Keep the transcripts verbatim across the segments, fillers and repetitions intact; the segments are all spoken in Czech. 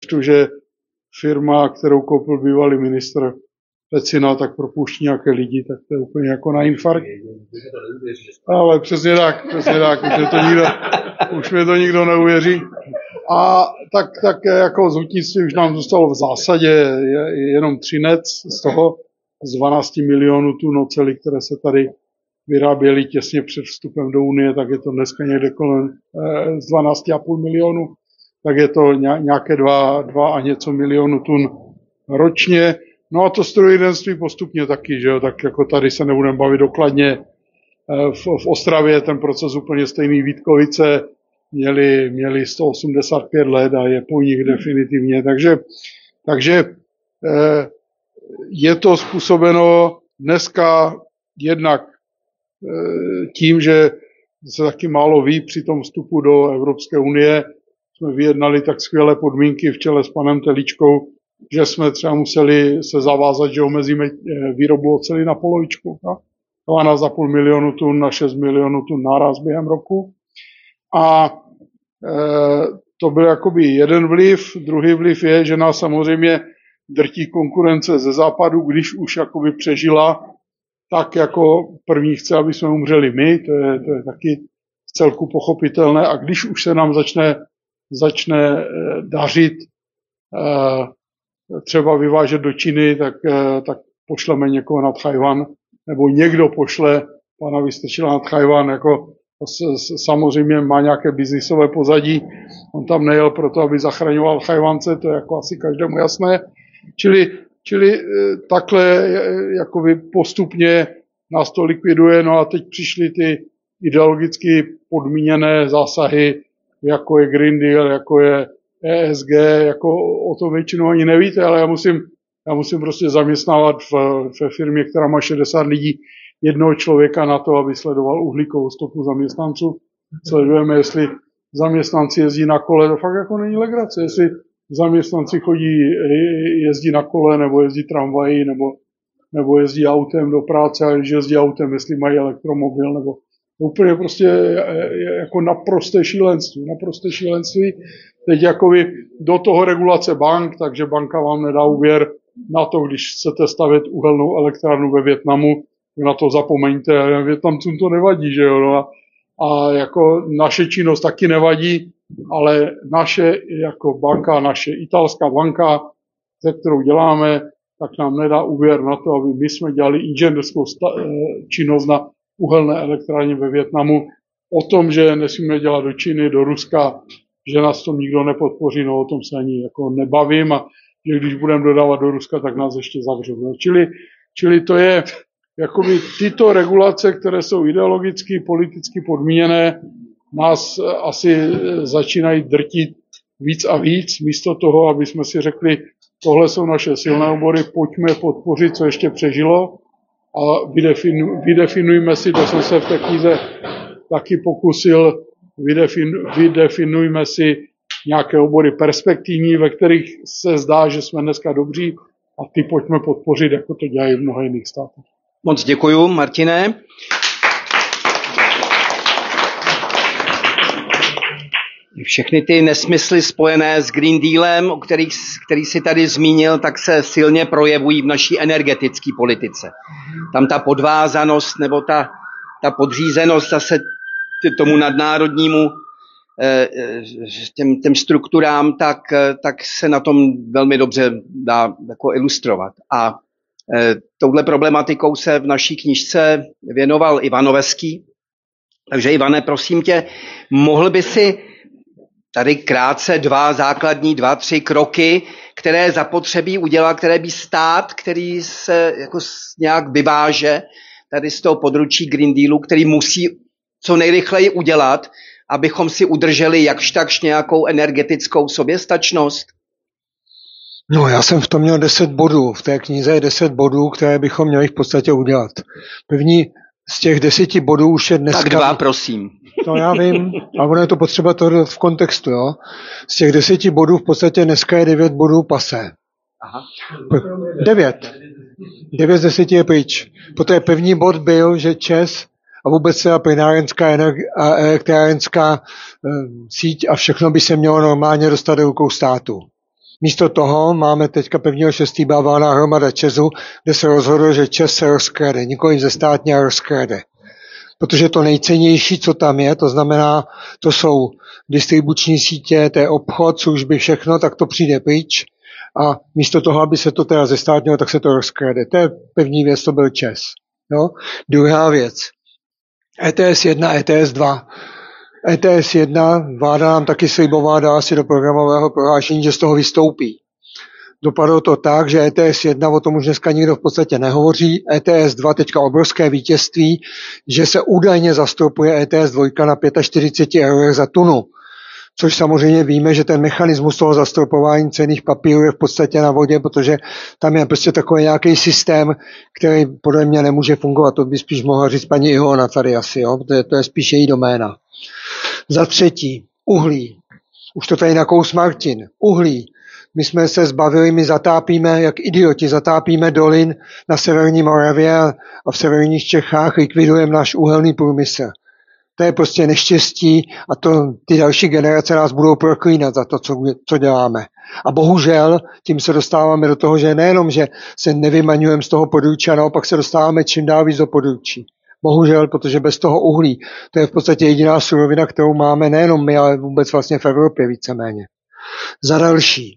přečtu, že firma, kterou koupil bývalý ministr Pecina, tak propouští nějaké lidi, tak to je úplně jako na infarkt. Ale přesně tak, přesně tak, už, to nikdo, už mi to nikdo neuvěří. A tak, tak jako z hutnictví už nám zůstalo v zásadě jenom třinec z toho, z dvanácti milionů tun oceli, které se tady vyráběly těsně před vstupem do Unie, tak je to dneska někde kolem z dvanácti a půl milionů, tak je to nějaké dva, dva a něco milionů tun ročně. No a to strojírenství postupně taky, že jo, tak jako tady se nebudeme bavit dokladně. V, v Ostravě ten proces úplně stejný, Vítkovice měli, měli sto osmdesát pět let a je po nich definitivně, takže, takže je to způsobeno dneska jednak tím, že se taky málo ví při tom vstupu do Evropské unie. Jsme vyjednali tak skvělé podmínky v čele s panem Teličkou, že jsme třeba museli se zavázat, že omezíme výrobu oceli na polovičku. No? dvanáct a půl milionu tun na šest milionů tun náraz během roku. A e, to byl jakoby jeden vliv. Druhý vliv je, že nás samozřejmě drtí konkurence ze západu, když už jakoby přežila, tak jako první chce, aby jsme umřeli my, to je, to je taky vcelku pochopitelné. A když už se nám začne, začne dařit e, třeba vyvážet do Číny, tak, e, tak pošleme někoho na Tchajwan, nebo někdo pošle pana Vystrčila na Tchajwan, jako samozřejmě má nějaké biznisové pozadí. On tam nejel proto, aby zachraňoval Tchajwance, to je jako asi každému jasné. Čili, čili takhle jakoby postupně nás to likviduje. No a teď přišly ty ideologicky podmíněné zásahy, jako je Green Deal, jako je E S G, jako o tom většinou ani nevíte, ale já musím, já musím prostě zaměstnávat v, ve firmě, která má šedesát lidí, jednoho člověka na to, aby sledoval uhlíkovou stopu zaměstnanců. Sledujeme, jestli zaměstnanci jezdí na kole, to fakt jako není legrace, jestli zaměstnanci chodí, jezdí na kole, nebo jezdí tramvají, nebo, nebo jezdí autem do práce, a když jezdí autem, jestli mají elektromobil, nebo to úplně prostě jako naprosté šílenství, naprosté šílenství. Teď jakoby do toho regulace bank, takže banka vám nedá úvěr na to, když chcete stavět uhelnou elektrárnu ve Vietnamu, na to zapomeňte, Vietnamcům to nevadí, že jo, no a, a jako naše činnost taky nevadí, ale naše jako banka, naše italská banka, se kterou děláme, tak nám nedá úvěr na to, aby my jsme dělali inženýrskou činnost na uhelné elektrárně ve Vietnamu. O tom, že nesmíme dělat do Číny, do Ruska, že nás to nikdo nepodpoří, no o tom se ani jako nebavím a že když budeme dodávat do Ruska, tak nás ještě zavřou. No. Čili, čili to je jakoby tyto regulace, které jsou ideologicky, politicky podmíněné, nás asi začínají drtit víc a víc, místo toho, aby jsme si řekli, tohle jsou naše silné obory, pojďme podpořit, co ještě přežilo a vydefinu, vydefinujme si, to jsem se v té knize taky pokusil, vydefin, vydefinujme si nějaké obory perspektivní, ve kterých se zdá, že jsme dneska dobří a ty pojďme podpořit, jako to dělají v mnoha jiných státech. Moc děkuju, Martine. Všechny ty nesmysly spojené s Green Dealem, o kterých, který si tady zmínil, tak se silně projevují v naší energetické politice. Tam ta podvázanost nebo ta, ta podřízenost zase tomu nadnárodnímu těm, těm strukturám, tak, tak se na tom velmi dobře dá jako ilustrovat. A touhle problematikou se v naší knížce věnoval Ivan Noveský. Takže Ivane, prosím tě, mohl by si tady krátce dva základní, dva, tři kroky, které zapotřebí udělat, které by stát, který se jako nějak vyváže tady z toho područí Green Dealu, který musí co nejrychleji udělat, abychom si udrželi jakž takž nějakou energetickou soběstačnost? No, já jsem v tom měl deset bodů. V té knize je deset bodů, které bychom měli v podstatě udělat. První z těch deseti bodů už je dneska... Tak dva, prosím. No, já vím, ale ono je to potřeba to v kontextu, jo. Z těch deseti bodů v podstatě dneska je devět bodů pasé. Aha. Devět. Devět z deseti je pryč. Poté první bod byl, že ČEZ a vůbec ta plynárenská a elektrárenská síť a všechno by se mělo normálně dostat do rukou státu. Místo toho máme teďka prvního šestý byla válná hromada ČEZu, kde se rozhodlo, že ČEZ se rozkrade, nikoliv ze státně rozkrade. Protože to nejcennější, co tam je, to znamená, to jsou distribuční sítě, to je obchod, služby, všechno, tak to přijde pryč. A místo toho, aby se to teda zestátnilo, tak se to rozkrade. To je první věc, to byl ČEZ. Jo? Druhá věc. E T S jedna, E T S dva. E T S jedna, vláda nám taky slibovala, dala si do programového prohlášení, že z toho vystoupí. Dopadlo to tak, že E T S jedna, o tom už dneska nikdo v podstatě nehovoří, E T S dva teďka obrovské vítězství, že se údajně zastropuje E T S dva na čtyřicet pět eur za tunu. Což samozřejmě víme, že ten mechanismus toho zastropování cenných papírů je v podstatě na vodě, protože tam je prostě takový nějaký systém, který podle mě nemůže fungovat. To by spíš mohla říct paní Ilona tady asi, jo? To, je, to je spíš její doména. Za třetí, uhlí. Už to tady nakous Martin. Uhlí. My jsme se zbavili, my zatápíme, jak idioti, zatápíme dolin na severní Moravě a v severních Čechách, likvidujeme náš uhelný průmysl. To je prostě neštěstí a to ty další generace nás budou proklínat za to, co, co děláme. A bohužel tím se dostáváme do toho, že nejenom, že se nevymaňujeme z toho područí, a naopak se dostáváme čím dál víc do područí. Bohužel, protože bez toho uhlí, to je v podstatě jediná surovina, kterou máme nejenom my, ale vůbec vlastně v Evropě víceméně. Za další,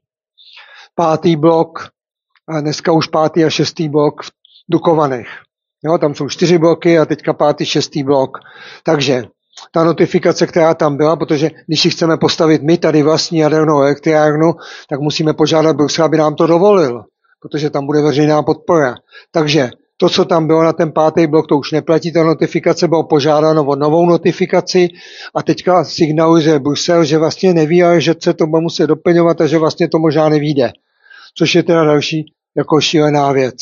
pátý blok, a dneska už pátý a šestý blok v Dukovanech. Jo, tam jsou čtyři bloky a teďka pátý, šestý blok. Takže ta notifikace, která tam byla, protože když si chceme postavit my tady vlastní jadernou elektrárnu, tak musíme požádat Brusel, aby nám to dovolil, protože tam bude veřejná podpora. Takže to, co tam bylo na ten pátý blok, to už neplatí, ta notifikace bylo požádáno o novou notifikaci a teďka signalizuje Brusel, že vlastně neví, ale že se to bude muset doplňovat a že vlastně to možná nevyjde. Což je teda další jako šílená věc.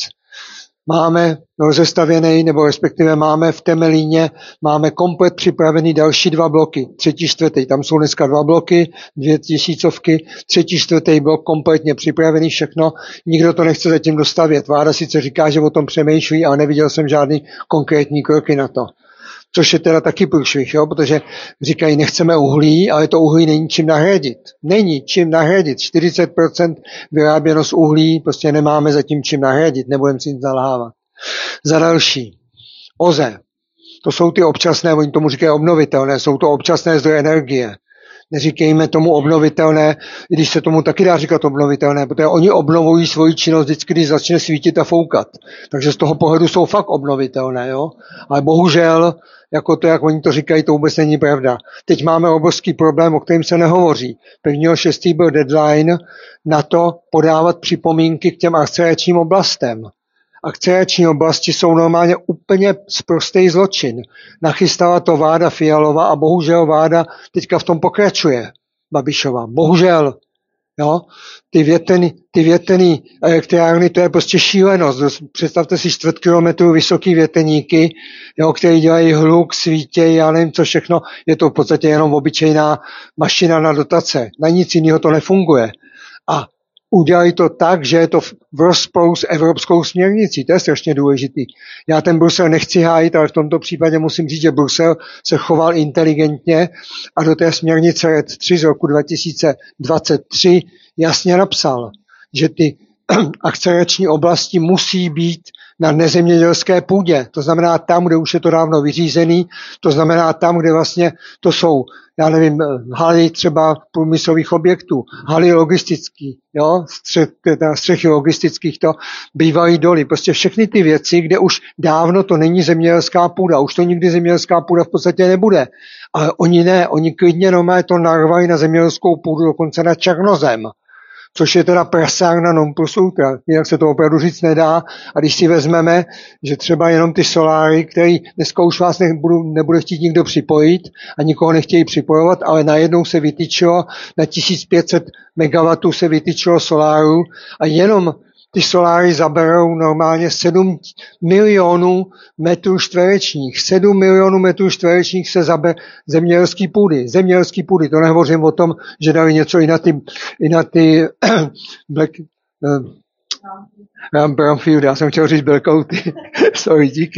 Máme rozestavěný, nebo respektive máme v Temelíně, máme komplet připravený další dva bloky, třetí, čtvrtý, tam jsou dneska dva bloky, dvě tisícovky, třetí, čtvrtý blok kompletně připravený, všechno, nikdo to nechce zatím dostavět. Vláda sice říká, že o tom přemýšlí, ale neviděl jsem žádný konkrétní kroky na to. Což je teda taky průšvih, jo? Protože říkají, nechceme uhlí, ale to uhlí není čím nahradit. Není čím nahradit. čtyřicet procent vyráběno z uhlí, prostě nemáme zatím čím nahradit, nebudeme si nic zalhávat. Za další, O Z E. To jsou ty občasné, oni tomu říkají obnovitelné, jsou to občasné zdroje energie. Neříkejme tomu obnovitelné, i když se tomu taky dá říkat obnovitelné, protože oni obnovují svoji činnost vždycky, když začne svítit a foukat. Takže z toho pohledu jsou fakt obnovitelné, jo. Ale bohužel, jako to, jak oni to říkají, to vůbec není pravda. Teď máme obrovský problém, o kterém se nehovoří. prvního šestého byl deadline na to podávat připomínky k těm akceleračním oblastem. Akcelerační oblasti jsou normálně úplně sprostý zločin. Nachystala to vláda Fialova a bohužel vláda teďka v tom pokračuje. Babišova. Bohužel. Jo? Ty větrný, ty větrný elektrárny, to je prostě šílenost. Představte si čtvrt kilometru vysoký větrníky, jo, který dělají hluk, svítěj, já nevím co všechno. Je to v podstatě jenom obyčejná mašina na dotace. Na nic jiného to nefunguje. A udělají to tak, že je to v rozporu s evropskou směrnicí. To je strašně důležitý. Já ten Brusel nechci hájit, ale v tomto případě musím říct, že Brusel se choval inteligentně a do té směrnice R E D tři z roku dva tisíce dvacet tři jasně napsal, že ty akcelerační oblasti musí být na nezemědělské půdě. To znamená tam, kde už je to dávno vyřízený, to znamená tam, kde vlastně to jsou, já nevím, haly třeba průmyslových objektů, haly logistický, jo, střech, střechy logistických, to bývají doly. Prostě všechny ty věci, kde už dávno to není zemědělská půda, už to nikdy zemědělská půda v podstatě nebude. Ale oni ne, oni klidně normálně to narvají na zemědělskou půdu, dokonce na černozem. Což je teda prasárna non plus ultra. Jinak se to opravdu říct nedá. A když si vezmeme, že třeba jenom ty soláry, které dneska už vás nebudu, nebude chtít nikdo připojit a nikoho nechtějí připojovat, ale najednou se vytyčilo, na tisíc pět set megawattů se vytyčilo soláru a jenom ty soláry zaberou normálně sedm milionů metrů čtverečních. sedm milionů metrů čtverečních se zabe zemědělský půdy. Zemědělský půdy, to nehovořím o tom, že dali něco i na ty, i na ty black, uh, brownfield, já jsem chtěl říct blackouty. Sorry, díky.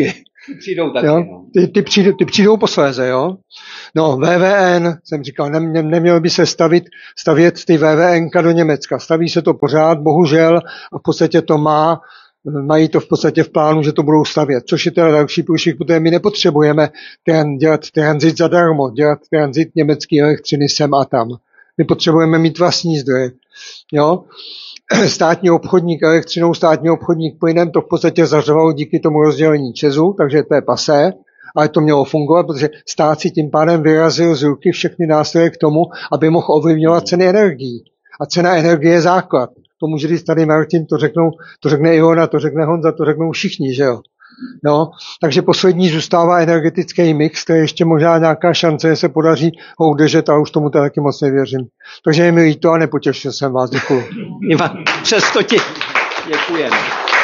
Přijdou taky, jo? No. Ty, ty, přijdou, ty přijdou posléze, jo. No, V V N, jsem říkal, ne, nemělo by se stavit, stavět ty V V N ka do Německa. Staví se to pořád, bohužel, a v podstatě to má, mají to v podstatě v plánu, že to budou stavět, což je teda další průšvih, protože my nepotřebujeme ten, dělat tranzit zadarmo, dělat tranzit německé elektřiny sem a tam. My potřebujeme mít vlastní zdroje, jo. Státní obchodník elektřinou, státní obchodník plynem, to v podstatě zařvalo díky tomu rozdělení ČEZu, takže to je pasé, ale to mělo fungovat, protože stát si tím pádem vyrazil z ruky všechny nástroje k tomu, aby mohl ovlivňovat ceny energií. A cena energie je základ. To může říct tady Martin, to, řeknou, to řekne Ilona, to řekne Honza, to řeknou všichni, že jo. No, takže poslední zůstává energetický mix, to je ještě možná nějaká šance, že se podaří ho udržet, ale už tomu taky moc nevěřím. Takže je mi líto a nepotěšil jsem vás, děkuju. Ivan, přesto ti děkujeme.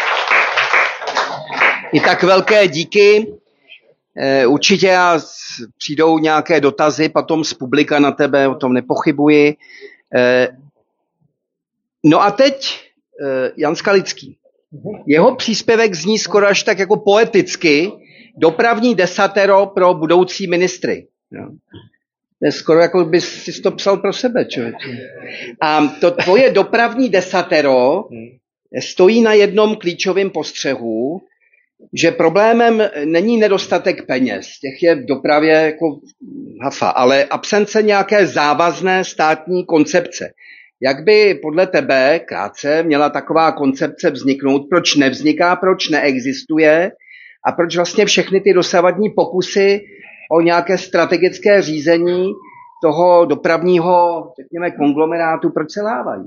I tak velké díky. E, určitě přijdou nějaké dotazy potom z publika na tebe, o tom nepochybuji. E, no a teď e, Jan Skalický. Jeho příspěvek zní skoro až tak jako poeticky, dopravní desatero pro budoucí ministry. Jo. To je skoro jako bys si to psal pro sebe, člověče. A to tvoje dopravní desatero stojí na jednom klíčovém postřehu, že problémem není nedostatek peněz, těch je v dopravě jako hafa, ale absence nějaké závazné státní koncepce. Jak by podle tebe, krátce, měla taková koncepce vzniknout, proč nevzniká, proč neexistuje a proč vlastně všechny ty dosavadní pokusy o nějaké strategické řízení toho dopravního, řekněme, konglomerátu, proč se lávají?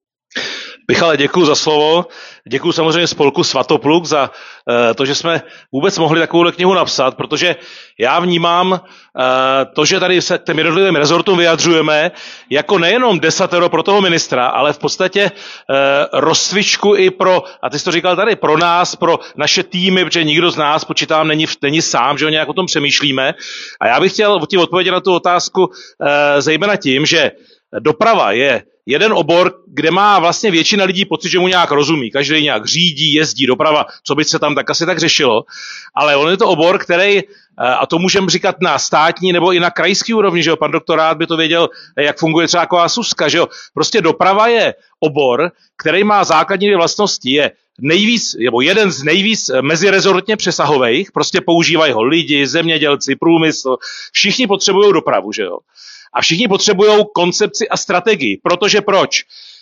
Michale, děkuji za slovo. Děkuji samozřejmě spolku Svatopluk za uh, to, že jsme vůbec mohli takovou knihu napsat, protože já vnímám uh, to, že tady se těm jednotlivým rezortům vyjadřujeme jako nejenom desatero pro toho ministra, ale v podstatě uh, rozcvičku i pro, a ty jsi to říkal tady, pro nás, pro naše týmy, protože nikdo z nás, počítám, není, není sám, že o nějak o tom přemýšlíme. A já bych chtěl ti odpovědět na tu otázku uh, zejména tím, že doprava je jeden obor, kde má vlastně většina lidí pocit, že mu nějak rozumí. Každý nějak řídí, jezdí, doprava, co by se tam tak asi tak řešilo. Ale on je to obor, který, a to můžeme říkat na státní nebo i na krajský úrovni, že jo, pan doktorát by to věděl, jak funguje třeba taková Suska, že jo. Prostě doprava je obor, který má základní dvě vlastnosti, je nejvíc, nebo jeden z nejvíc mezirezortně přesahových, prostě používají ho lidi, zemědělci, průmysl, všichni potřebují dopravu, že jo. A všichni potřebují koncepci a strategii. Protože proč?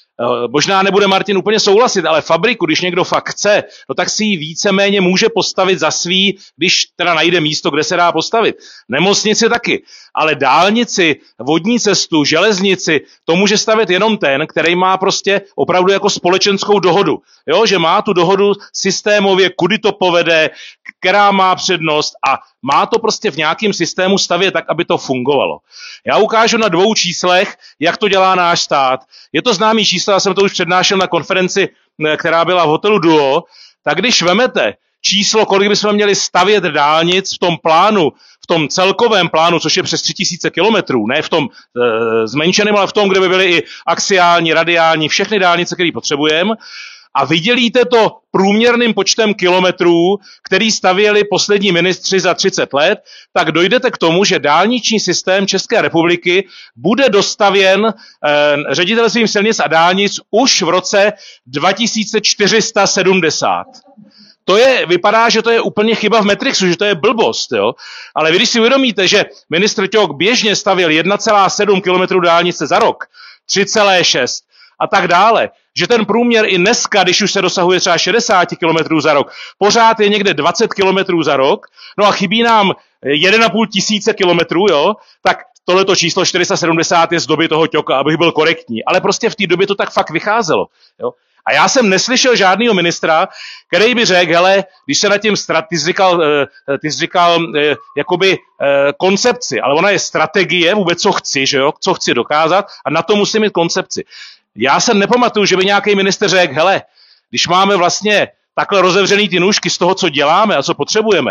Možná nebude Martin úplně souhlasit, ale fabriku, když někdo fakt chce, no tak si ji víceméně může postavit za svý, když teda najde místo, kde se dá postavit. Nemocnici taky, ale dálnici, vodní cestu, železnici, to může stavět jenom ten, který má prostě opravdu jako společenskou dohodu. Jo, že má tu dohodu systémově, kudy to povede, která má přednost a má to prostě v nějakém systému stavět tak, aby to fungovalo. Já ukážu na dvou číslech, jak to dělá náš stát. Je to známý číslo, já jsem to už přednášel na konferenci, která byla v hotelu Duo, tak když vemete číslo, kolik bychom měli stavět dálnic v tom plánu, v tom celkovém plánu, což je přes tři tisíce kilometrů, ne v tom e, zmenšeném, ale v tom, kde by byly i axiální, radiální, všechny dálnice, které potřebujeme, a vydělíte to průměrným počtem kilometrů, který stavěli poslední ministři za třicet let, tak dojdete k tomu, že dálniční systém České republiky bude dostavěn eh, ředitelstvím silnic a dálnic už v roce dva tisíce čtyři sta sedmdesát. To je, vypadá, že to je úplně chyba v Matrixu, že to je blbost, jo. Ale vy, když si uvědomíte, že ministr Ťok běžně stavěl jedna celá sedm kilometrů dálnice za rok, tři celá šest a tak dále, že ten průměr i dneska, když už se dosahuje třeba šedesát kilometrů za rok, pořád je někde dvacet kilometrů za rok, no a chybí nám jedna a půl tisíce kilometrů, jo, tak tohleto číslo čtyři sta sedmdesát je z doby toho Ťoka, abych byl korektní. Ale prostě v té době to tak fakt vycházelo, jo. A já jsem neslyšel žádného ministra, který by řekl, hele, když se nad tím strat, ty jsi říkal, ty jsi říkal jakoby koncepci, ale ona je strategie, vůbec co chci, že jo, co chci dokázat a na to musím mít koncepci. Já se nepamatuju, že by nějaký minister řekl, hele, když máme vlastně takhle rozevřený ty nůžky z toho, co děláme a co potřebujeme,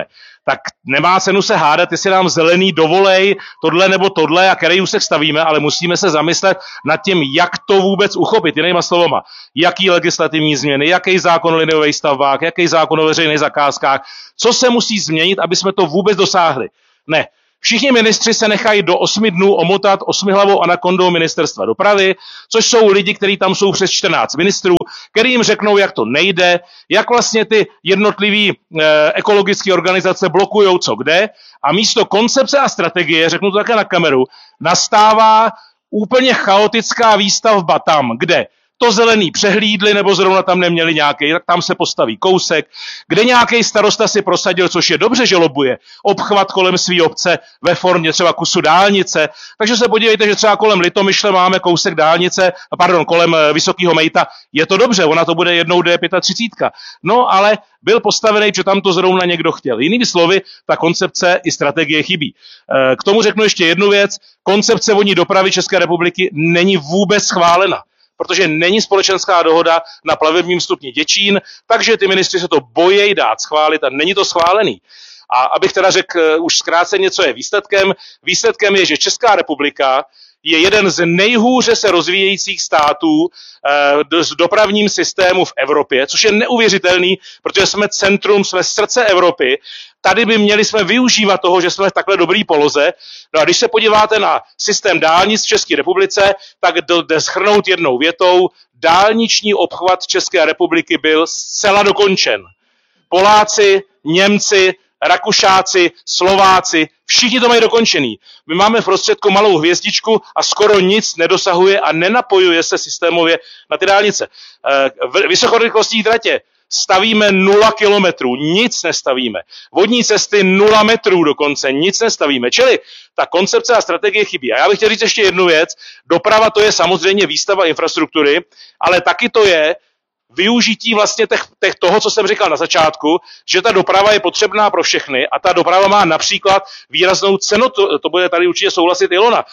tak nemá cenu se hádat, jestli nám zelený dovolej tohle nebo tohle a který úsek stavíme, ale musíme se zamyslet nad tím, jak to vůbec uchopit, jinýma slovama. Jaký legislativní změny, jaký zákon o liniových stavbách, jaký zákon o veřejných zakázkách, co se musí změnit, aby jsme to vůbec dosáhli. Ne. Všichni ministři se nechají do osmi dnů omotat osmihlavou anakondou ministerstva dopravy, což jsou lidi, kteří tam jsou přes čtrnáct ministrů, který jim řeknou, jak to nejde, jak vlastně ty jednotlivé eh, ekologické organizace blokujou co kde a místo koncepce a strategie, řeknu to také na kameru, nastává úplně chaotická výstavba tam, kde to zelený přehlídli nebo zrovna tam neměli nějaký, tak tam se postaví kousek, kde nějaký starosta si prosadil, což je dobře, že lobuje, obchvat kolem své obce ve formě třeba kusu dálnice. Takže se podívejte, že třeba kolem Litomyšle máme kousek dálnice, pardon, kolem Vysokého Mejta, je to dobře, ona to bude jednou D třicet pět. No ale byl postavený, že tam to zrovna někdo chtěl. Jinými slovy, ta koncepce i strategie chybí. K tomu řeknu ještě jednu věc, koncepce vodní dopravy České republiky není vůbec schválena, protože není společenská dohoda na plavebním stupni Děčín, takže ty ministři se to bojejí dát schválit a není to schválený. A abych teda řekl už zkráceně, co je výsledkem, výsledkem je, že Česká republika je jeden z nejhůře se rozvíjejících států eh, s dopravním systému v Evropě, což je neuvěřitelný, protože jsme centrum, jsme srdce Evropy. Tady by měli jsme využívat toho, že jsme v takhle dobrý poloze. No a když se podíváte na systém dálnic v České republice, tak jde shrnout jednou větou. Dálniční obchvat České republiky byl zcela dokončen. Poláci, Němci, Rakušáci, Slováci, všichni to mají dokončený. My máme v prostředku malou hvězdičku a skoro nic nedosahuje a nenapojuje se systémově na ty dálnice. Vysokorychlostní tratě stavíme nula kilometrů, nic nestavíme. Vodní cesty nula metrů dokonce, nic nestavíme. Čili ta koncepce a strategie chybí. A já bych chtěl říct ještě jednu věc. Doprava to je samozřejmě výstava infrastruktury, ale taky to je využití vlastně těch, těch toho, co jsem říkal na začátku, že ta doprava je potřebná pro všechny a ta doprava má například výraznou cenot, to bude tady určitě souhlasit Ilona,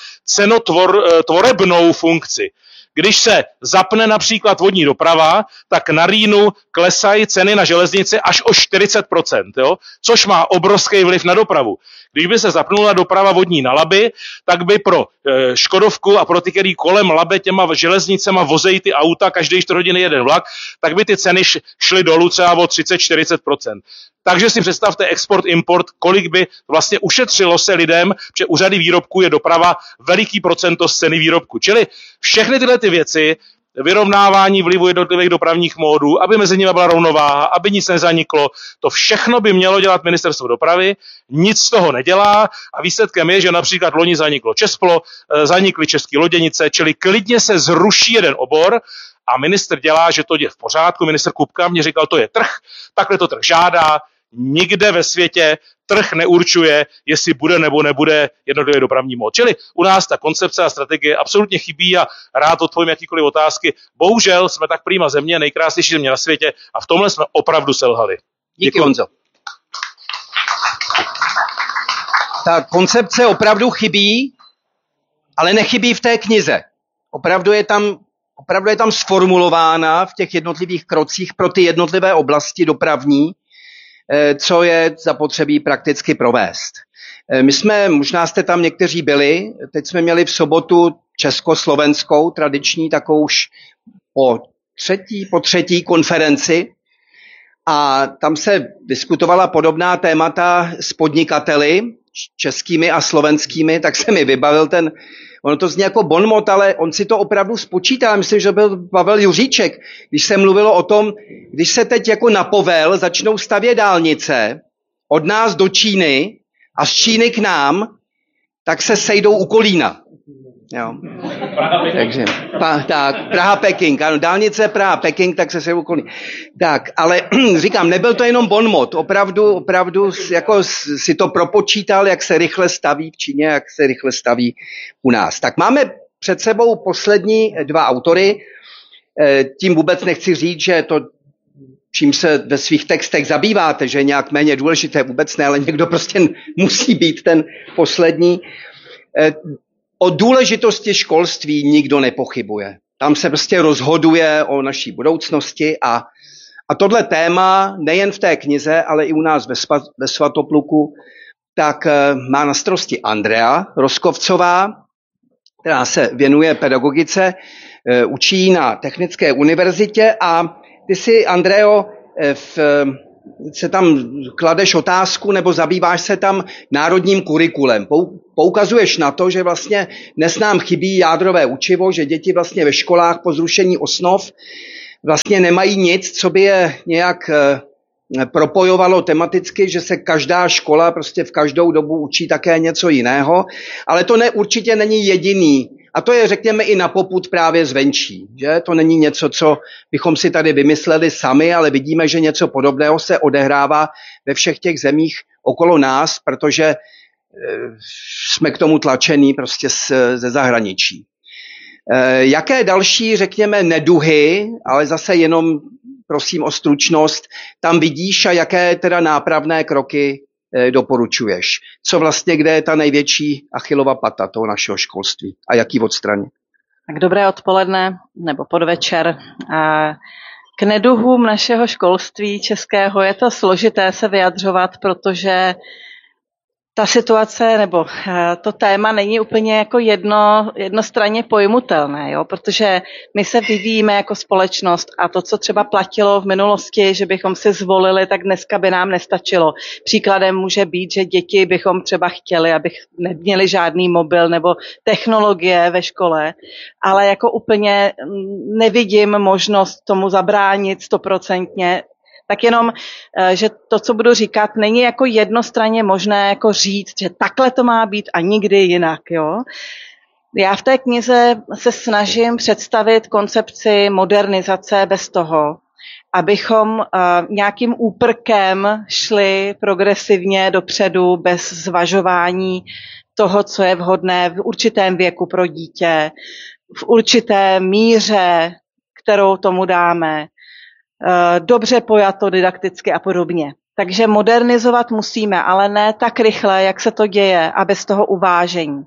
cenotvorebnou funkci. Když se zapne například vodní doprava, tak na Rýnu klesají ceny na železnici až o čtyřicet procent, jo? Což má obrovský vliv na dopravu. Když by se zapnula doprava vodní na Labi, tak by pro e, Škodovku a pro ty, který kolem Labe těma železnicema vozejí ty auta, každý čtyři hodiny jeden vlak, tak by ty ceny šly dolů třeba o třicet až čtyřicet procent. Takže si představte export-import, kolik by vlastně ušetřilo se lidem, že u řady výrobků je doprava veliký procento z ceny výrobku. Čili všechny tyhle ty věci, vyrovnávání vlivu jednotlivých dopravních módů, aby mezi nimi byla rovnováha, aby nic nezaniklo, to všechno by mělo dělat ministerstvo dopravy, nic z toho nedělá a výsledkem je, že například loni zaniklo Českplo, zanikly české loděnice, čili klidně se zruší jeden obor, a ministr dělá, že to je v pořádku. Ministr Kupka mě říkal, to je trh, takhle to trh žádá. Nikde ve světě trh neurčuje, jestli bude nebo nebude jednotlivý dopravní mód. Čili u nás ta koncepce a strategie absolutně chybí a rád odpovím jakýkoliv otázky. Bohužel jsme tak prýma země, nejkrásnější země na světě a v tomhle jsme opravdu selhali. Díky, Honzo. Ta koncepce opravdu chybí, ale nechybí v té knize. Opravdu je tam Opravdu je tam sformulována v těch jednotlivých krocích pro ty jednotlivé oblasti dopravní, co je zapotřebí prakticky provést. My jsme, možná jste tam někteří byli, teď jsme měli v sobotu československou tradiční takovou už po třetí, po třetí konferenci a tam se diskutovala podobná témata s podnikateli, českými a slovenskými, tak se mi vybavil ten, ono to zní jako bonmot, ale on si to opravdu spočítá. Myslím, že byl Pavel Juříček, když se mluvilo o tom, když se teď jako na povel začnou stavět dálnice od nás do Číny a z Číny k nám, tak se sejdou u Kolína. Jo. Takže, pa, tak, Praha-Peking, ano, dálnice Praha-Peking, tak se sejdou u Kolína. Tak, ale říkám, nebyl to jenom bonmot, opravdu, opravdu jako si to propočítal, jak se rychle staví v Číně, jak se rychle staví u nás. Tak máme před sebou poslední dva autory, tím vůbec nechci říct, že to, čím se ve svých textech zabýváte, že je nějak méně důležité, vůbec ne, ale někdo prostě musí být ten poslední. O důležitosti školství nikdo nepochybuje. Tam se prostě rozhoduje o naší budoucnosti a, A tohle téma nejen v té knize, ale i u nás ve, sva, ve Svatopluku, tak má na starosti Andrea Roskovcová, která se věnuje pedagogice, učí na Technické univerzitě a ty si, Andreo, v, se tam kladeš otázku nebo zabýváš se tam národním kurikulem. Poukazuješ na to, že vlastně dnes nám chybí jádrové učivo, že děti vlastně ve školách po zrušení osnov vlastně nemají nic, co by je nějak propojovalo tematicky, že se každá škola prostě v každou dobu učí také něco jiného, ale to ne, určitě není jediný. A to je, řekněme, i na popud právě zvenčí. Že? To není něco, co bychom si tady vymysleli sami, ale vidíme, že něco podobného se odehrává ve všech těch zemích okolo nás, protože e, jsme k tomu tlačení prostě z, ze zahraničí. E, jaké další, řekněme, neduhy, ale zase jenom prosím o stručnost, tam vidíš a jaké teda nápravné kroky e, doporučuješ? Co vlastně, kde je ta největší Achillova pata toho našeho školství a jaký odstranit? Tak dobré odpoledne nebo podvečer. K neduhům našeho školství českého je to složité se vyjadřovat, protože ta situace nebo to téma není úplně jako jedno, jednostranně pojmutelné, jo? Protože my se vyvíjíme jako společnost a to, co třeba platilo v minulosti, že bychom si zvolili, tak dneska by nám nestačilo. Příkladem může být, že děti bychom třeba chtěli, aby neměli žádný mobil nebo technologie ve škole, ale jako úplně nevidím možnost tomu zabránit stoprocentně. Tak jenom, že to, co budu říkat, není jako jednostranně možné jako říct, že takhle to má být a nikdy jinak. Jo? Já v té knize se snažím představit koncepci modernizace bez toho, abychom uh, nějakým úprkem šli progresivně dopředu bez zvažování toho, co je vhodné v určitém věku pro dítě, v určité míře, kterou tomu dáme, dobře pojato didakticky a podobně. Takže modernizovat musíme, ale ne tak rychle, jak se to děje a bez toho uvážení.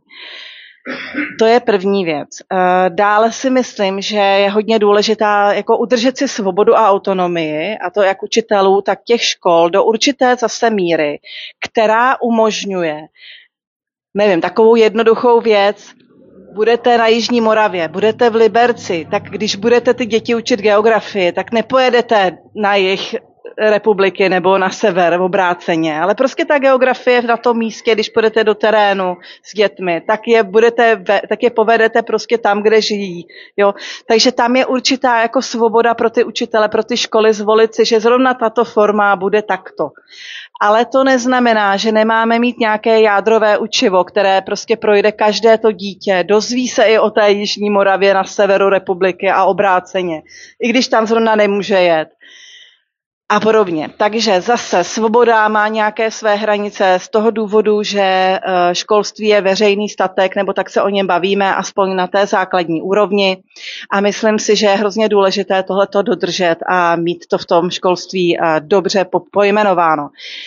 To je první věc. Dále si myslím, že je hodně důležitá jako udržet si svobodu a autonomii, a to jak učitelů, tak těch škol, do určité zase míry, která umožňuje, nevím, takovou jednoduchou věc. Budete na Jižní Moravě, budete v Liberci, tak když budete ty děti učit geografii, tak nepojedete na jih republiky nebo na sever v obráceně, ale prostě ta geografie na tom místě, když půjdete do terénu s dětmi, tak je, budete, tak je povedete prostě tam, kde žijí. Jo? Takže tam je určitá jako svoboda pro ty učitele, pro ty školy zvolit si, že zrovna tato forma bude takto. Ale to neznamená, že nemáme mít nějaké jádrové učivo, které prostě projde každé to dítě, dozví se i o té Jižní Moravě na severu republiky a obráceně, i když tam zrovna nemůže jet. A podobně. Takže zase svoboda má nějaké své hranice z toho důvodu, že školství je veřejný statek, nebo tak se o něm bavíme, aspoň na té základní úrovni. A myslím si, že je hrozně důležité tohleto dodržet a mít to v tom školství dobře pojmenováno.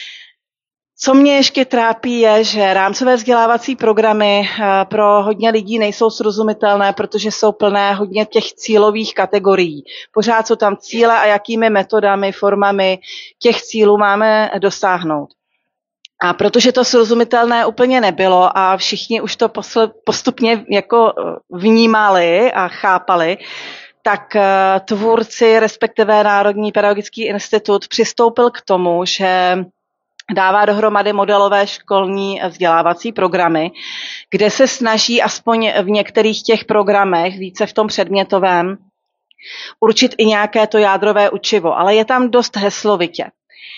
Co mě ještě trápí je, že rámcové vzdělávací programy pro hodně lidí nejsou srozumitelné, protože jsou plné hodně těch cílových kategorií. Pořád jsou tam cíle a jakými metodami, formami těch cílů máme dosáhnout. A protože to srozumitelné úplně nebylo a všichni už to postupně jako vnímali a chápali, tak tvůrci, respektive Národní pedagogický institut, přistoupil k tomu, že dává dohromady modelové školní vzdělávací programy, kde se snaží aspoň v některých těch programech, více v tom předmětovém, určit i nějaké to jádrové učivo, ale je tam dost heslovitě.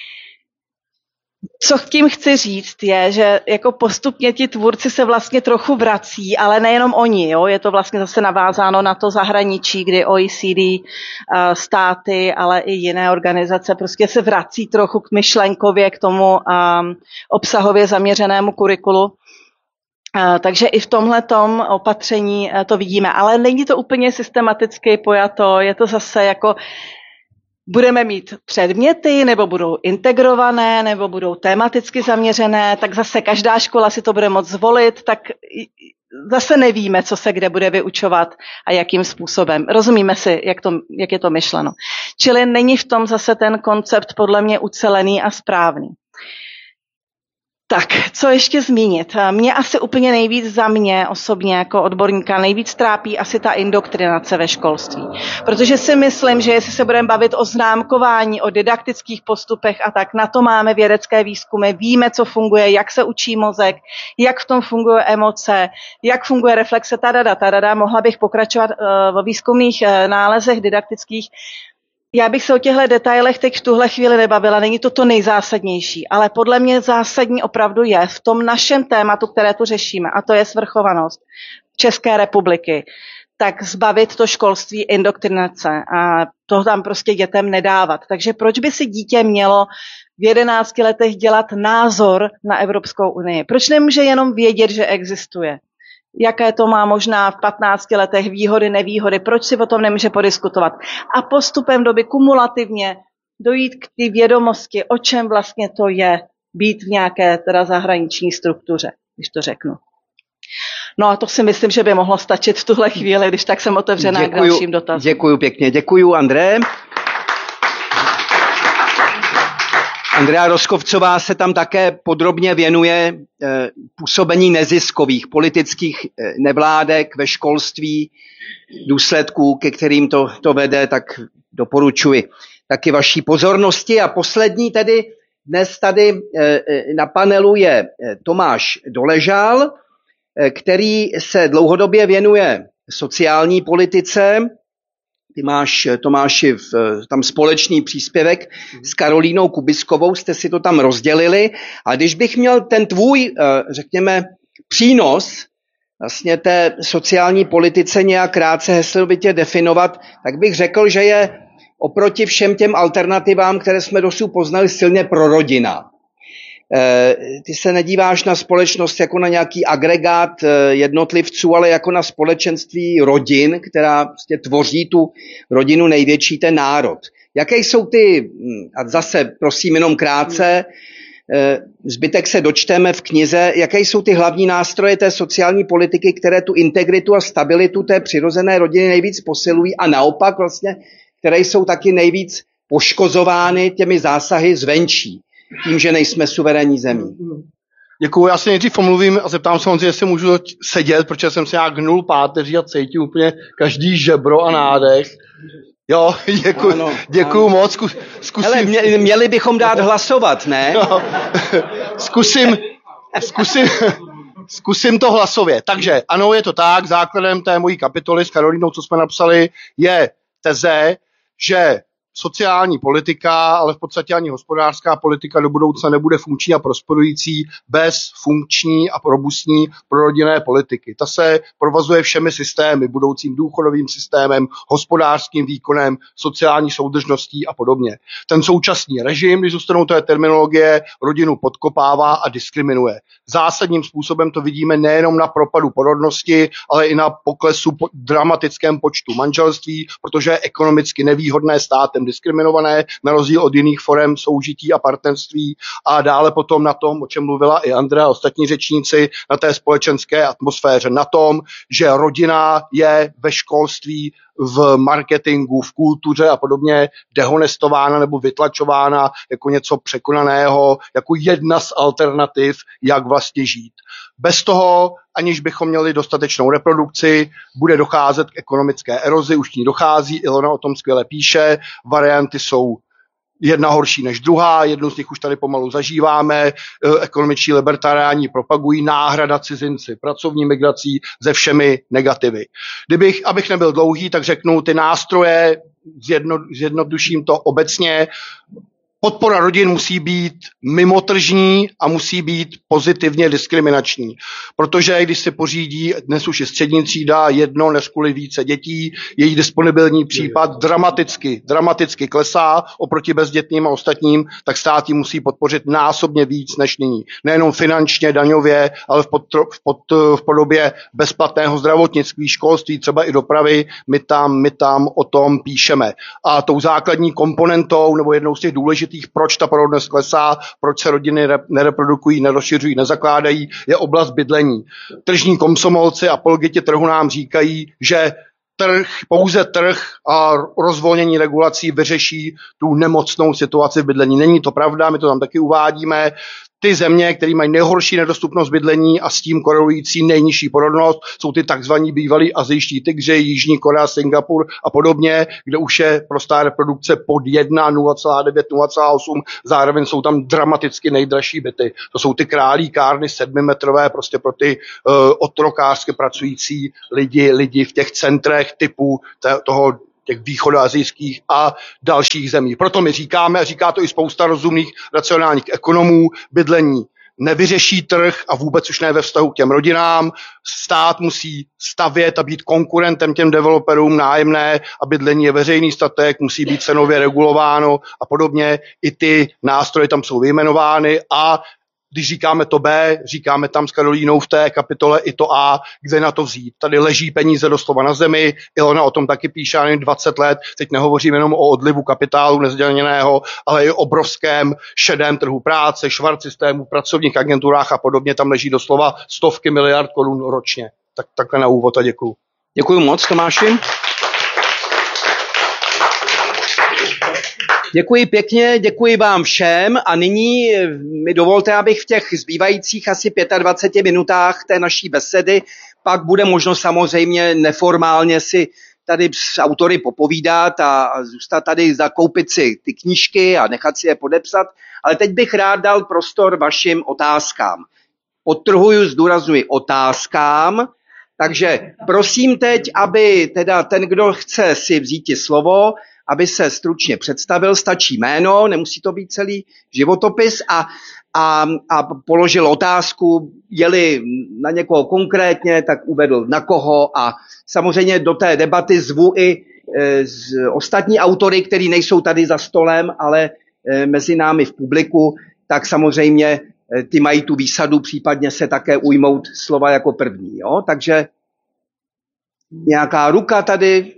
Co tím chci říct je, že jako postupně ti tvůrci se vlastně trochu vrací, ale nejenom oni, jo? Je to vlastně zase navázáno na to zahraničí, kdy O E C D státy, ale i jiné organizace prostě se vrací trochu k myšlenkově, k tomu um, obsahově zaměřenému kurikulu. Uh, takže i v tomhletom opatření uh, to vidíme, ale není to úplně systematicky pojato, je to zase jako budeme mít předměty, nebo budou integrované, nebo budou tematicky zaměřené, tak zase každá škola si to bude moct zvolit, tak zase nevíme, co se kde bude vyučovat a jakým způsobem. Rozumíme si, jak, to, jak je to myšleno. Čili není v tom zase ten koncept podle mě ucelený a správný. Tak, co ještě zmínit? Mě asi úplně nejvíc za mě osobně jako odborníka nejvíc trápí asi ta indoktrinace ve školství. Protože si myslím, že jestli se budeme bavit o známkování, o didaktických postupech a tak, na to máme vědecké výzkumy, víme, co funguje, jak se učí mozek, jak v tom fungují emoce, jak funguje reflexe, tadada, tadada. Mohla bych pokračovat uh, o výzkumných uh, nálezech didaktických. Já bych se o těchto detailech teď v tuhle chvíli nebavila, není to to nejzásadnější, ale podle mě zásadní opravdu je v tom našem tématu, které tu řešíme, a to je svrchovanost České republiky, tak zbavit to školství indoktrinace a to tam prostě dětem nedávat. Takže proč by si dítě mělo v jedenácti letech dělat názor na Evropskou unii? Proč nemůže jenom vědět, že existuje? Jaké to má možná v patnácti letech výhody, nevýhody, proč si o tom nemůže podiskutovat. A postupem doby kumulativně dojít k té vědomosti, o čem vlastně to je být v nějaké teda zahraniční struktuře, když to řeknu. No a to si myslím, že by mohlo stačit v tuhle chvíli, když tak jsem otevřená děkuju, k dalším dotazům. Děkuju pěkně, děkuju André. Andrea Roskovcová se tam také podrobně věnuje eh, působení neziskových politických eh, nevládek ve školství, důsledků, ke kterým to, to vede, tak doporučuji taky vaší pozornosti. A poslední tedy dnes tady eh, na panelu je Tomáš Doležal, eh, který se dlouhodobě věnuje sociální politice. Ty máš, Tomáši, v, tam společný příspěvek s Karolínou Kubiskovou, jste si to tam rozdělili. A když bych měl ten tvůj, řekněme, přínos vlastně té sociální politice nějak krátce heslovitě definovat, tak bych řekl, že je oproti všem těm alternativám, které jsme dosud poznali, silně prorodinná. Ty se nedíváš na společnost jako na nějaký agregát jednotlivců, ale jako na společenství rodin, která prostě tvoří tu rodinu největší, ten národ. Jaké jsou ty, a zase prosím jenom krátce, zbytek se dočteme v knize, jaké jsou ty hlavní nástroje té sociální politiky, které tu integritu a stabilitu té přirozené rodiny nejvíc posilují a naopak vlastně, které jsou taky nejvíc poškozovány těmi zásahy zvenčí. Tím, že nejsme suverénní zemí. Děkuji, já se nejdřív omluvím a zeptám se, jestli můžu sedět, protože jsem se nějak hnul páteří a cítím úplně každý žebro a nádech. Jo, děkuji, ano, děkuji ano. moc. Zkus, zkusím. Hele, mě, měli bychom dát hlasovat, ne? No, zkusím, zkusím, zkusím to hlasově. Takže ano, je to tak, základem té mojí kapitoly s Karolínou, co jsme napsali, je teze, že sociální politika, ale v podstatě ani hospodářská politika do budoucna nebude funkční a prosperující bez funkční a robustní prorodinné politiky. Ta se provazuje všemi systémy, budoucím důchodovým systémem, hospodářským výkonem, sociální soudržností a podobně. Ten současný režim, když zůstanou té terminologie, rodinu podkopává a diskriminuje. Zásadním způsobem to vidíme nejenom na propadu porodnosti, ale i na poklesu po dramatickém počtu manželství, protože je ekonomicky nevýhodné státem diskriminované, na rozdíl od jiných forem soužití a partnerství, a dále potom na tom, o čem mluvila i Andrea a ostatní řečníci, na té společenské atmosféře, na tom, že rodina je ve školství, v marketingu, v kultuře a podobně dehonestována nebo vytlačována jako něco překonaného, jako jedna z alternativ, jak vlastně žít. Bez toho, aniž bychom měli dostatečnou reprodukci, bude docházet k ekonomické erozi, už ní dochází, Ilona o tom skvěle píše, varianty jsou jedna horší než druhá, jednu z nich už tady pomalu zažíváme, ekonomičtí libertariáni propagují náhrada cizinci, pracovní migrací se všemi negativy. Kdybych, abych nebyl dlouhý, tak řeknu ty nástroje, zjedno, zjednoduším to obecně. Podpora rodin musí být mimotržní a musí být pozitivně diskriminační. Protože když se pořídí, dnes už je střední třída, jedno než kvůli více dětí, její disponibilní případ dramaticky, dramaticky klesá oproti bezdětným a ostatním, tak stát ji musí podpořit násobně víc než nyní. Nejenom finančně, daňově, ale v, podtro, v, pod, v podobě bezplatného zdravotnictví, školství, třeba i dopravy, my tam, my tam o tom píšeme. A tou základní komponentou, nebo jednou z těch důležitých důležitých, proč ta porodnost klesá, proč se rodiny nereprodukují, nerozšiřují, nezakládají, je oblast bydlení. Tržní komsomolci a apologeti trhu nám říkají, že trh, pouze trh a rozvolnění regulací vyřeší tu nemocnou situaci v bydlení. Není to pravda, my to tam taky uvádíme. Ty země, které mají nejhorší nedostupnost bydlení a s tím korelující nejnižší porodnost, jsou ty takzvaní bývalí azijští tygři, Jižní Korea, Singapur a podobně, kde už je prostá reprodukce pod jedna, nula celá devět, nula celá osm, zároveň jsou tam dramaticky nejdražší byty. To jsou ty králíkárny sedmimetrové prostě pro ty uh, otrokářsky pracující lidi, lidi v těch centrech typu t- toho těch východoazijských a dalších zemí. Proto my říkáme, a říká to i spousta rozumných racionálních ekonomů, bydlení nevyřeší trh a vůbec už ne ve vztahu k těm rodinám. Stát musí stavět a být konkurentem těm developerům, nájemné a bydlení je veřejný statek, musí být cenově regulováno a podobně. I ty nástroje tam jsou vyjmenovány a když říkáme to B, říkáme tam s Karolínou v té kapitole i to A, kde na to vzít. Tady leží peníze doslova na zemi, Ilona o tom taky píše jen dvacet let, teď nehovořím jenom o odlivu kapitálu nezdělněného, ale i o obrovském šedém trhu práce, švart systému, pracovních agenturách a podobně, tam leží doslova stovky miliard korun ročně. Tak takhle na úvod a děkuju. Děkuju moc, Tomáši. Děkuji pěkně, děkuji vám všem a nyní mi dovolte, abych v těch zbývajících asi dvaceti pěti minutách té naší besedy, pak bude možno samozřejmě neformálně si tady s autory popovídat a zůstat tady, zakoupit si ty knížky a nechat si je podepsat, ale teď bych rád dal prostor vašim otázkám. Podtrhuju, zdůraznuju otázkám, takže prosím teď, aby teda ten, kdo chce si vzít slovo, aby se stručně představil, stačí jméno, nemusí to být celý životopis a, a, a položil otázku, je-li na někoho konkrétně, tak uvedl na koho a samozřejmě do té debaty zvu i e, z ostatní autory, kteří nejsou tady za stolem, ale e, mezi námi v publiku, tak samozřejmě e, ty mají tu výsadu případně se také ujmout slova jako první. Jo? Takže nějaká ruka tady.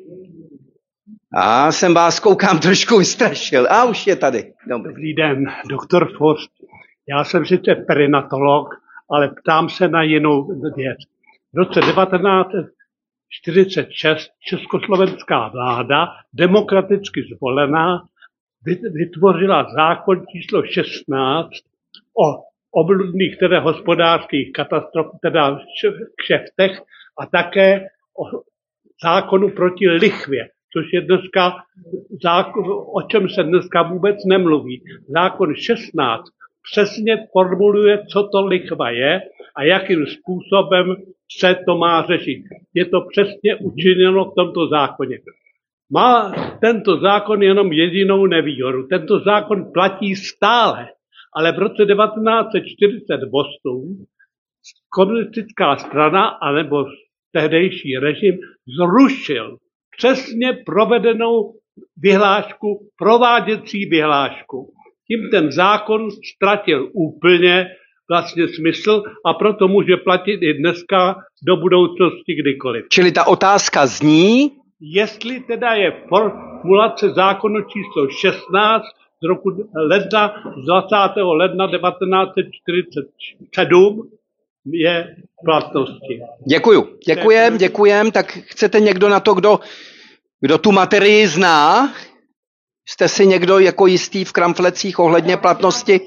A jsem vás, koukám, trošku vystrašil. A už je tady. Dobrý. Dobrý den, doktor Forst. Já jsem sice perinatolog, ale ptám se na jinou věc. V roce devatenáct čtyřicet šest československá vláda, demokraticky zvolená, vytvořila zákon číslo šestnáct o obludných teda hospodářských katastrof, teda kšeftech a také o zákonu proti lichvě, což je dneska zákon, o čem se dneska vůbec nemluví. Zákon šestnáct přesně formuluje, co to lichva je a jakým způsobem se to má řešit. Je to přesně učiněno v tomto zákoně. Má tento zákon jenom jedinou nevýhodu. Tento zákon platí stále, ale v roce devatenáct set čtyřicet osm komunistická strana anebo tehdejší režim zrušil přesně provedenou vyhlášku, prováděcí vyhlášku. Tím ten zákon ztratil úplně vlastně smysl a proto může platit i dneska do budoucnosti kdykoliv. Čili ta otázka zní, jestli teda je formulace zákonu číslo šestnáct z roku ledna, z dvacátého ledna devatenáct set čtyřicet sedm je v platnosti. Děkuju. Děkujem, děkujem. Tak chcete někdo na to, kdo, kdo tu materii zná? Jste si někdo jako jistý v kramflecích ohledně platnosti?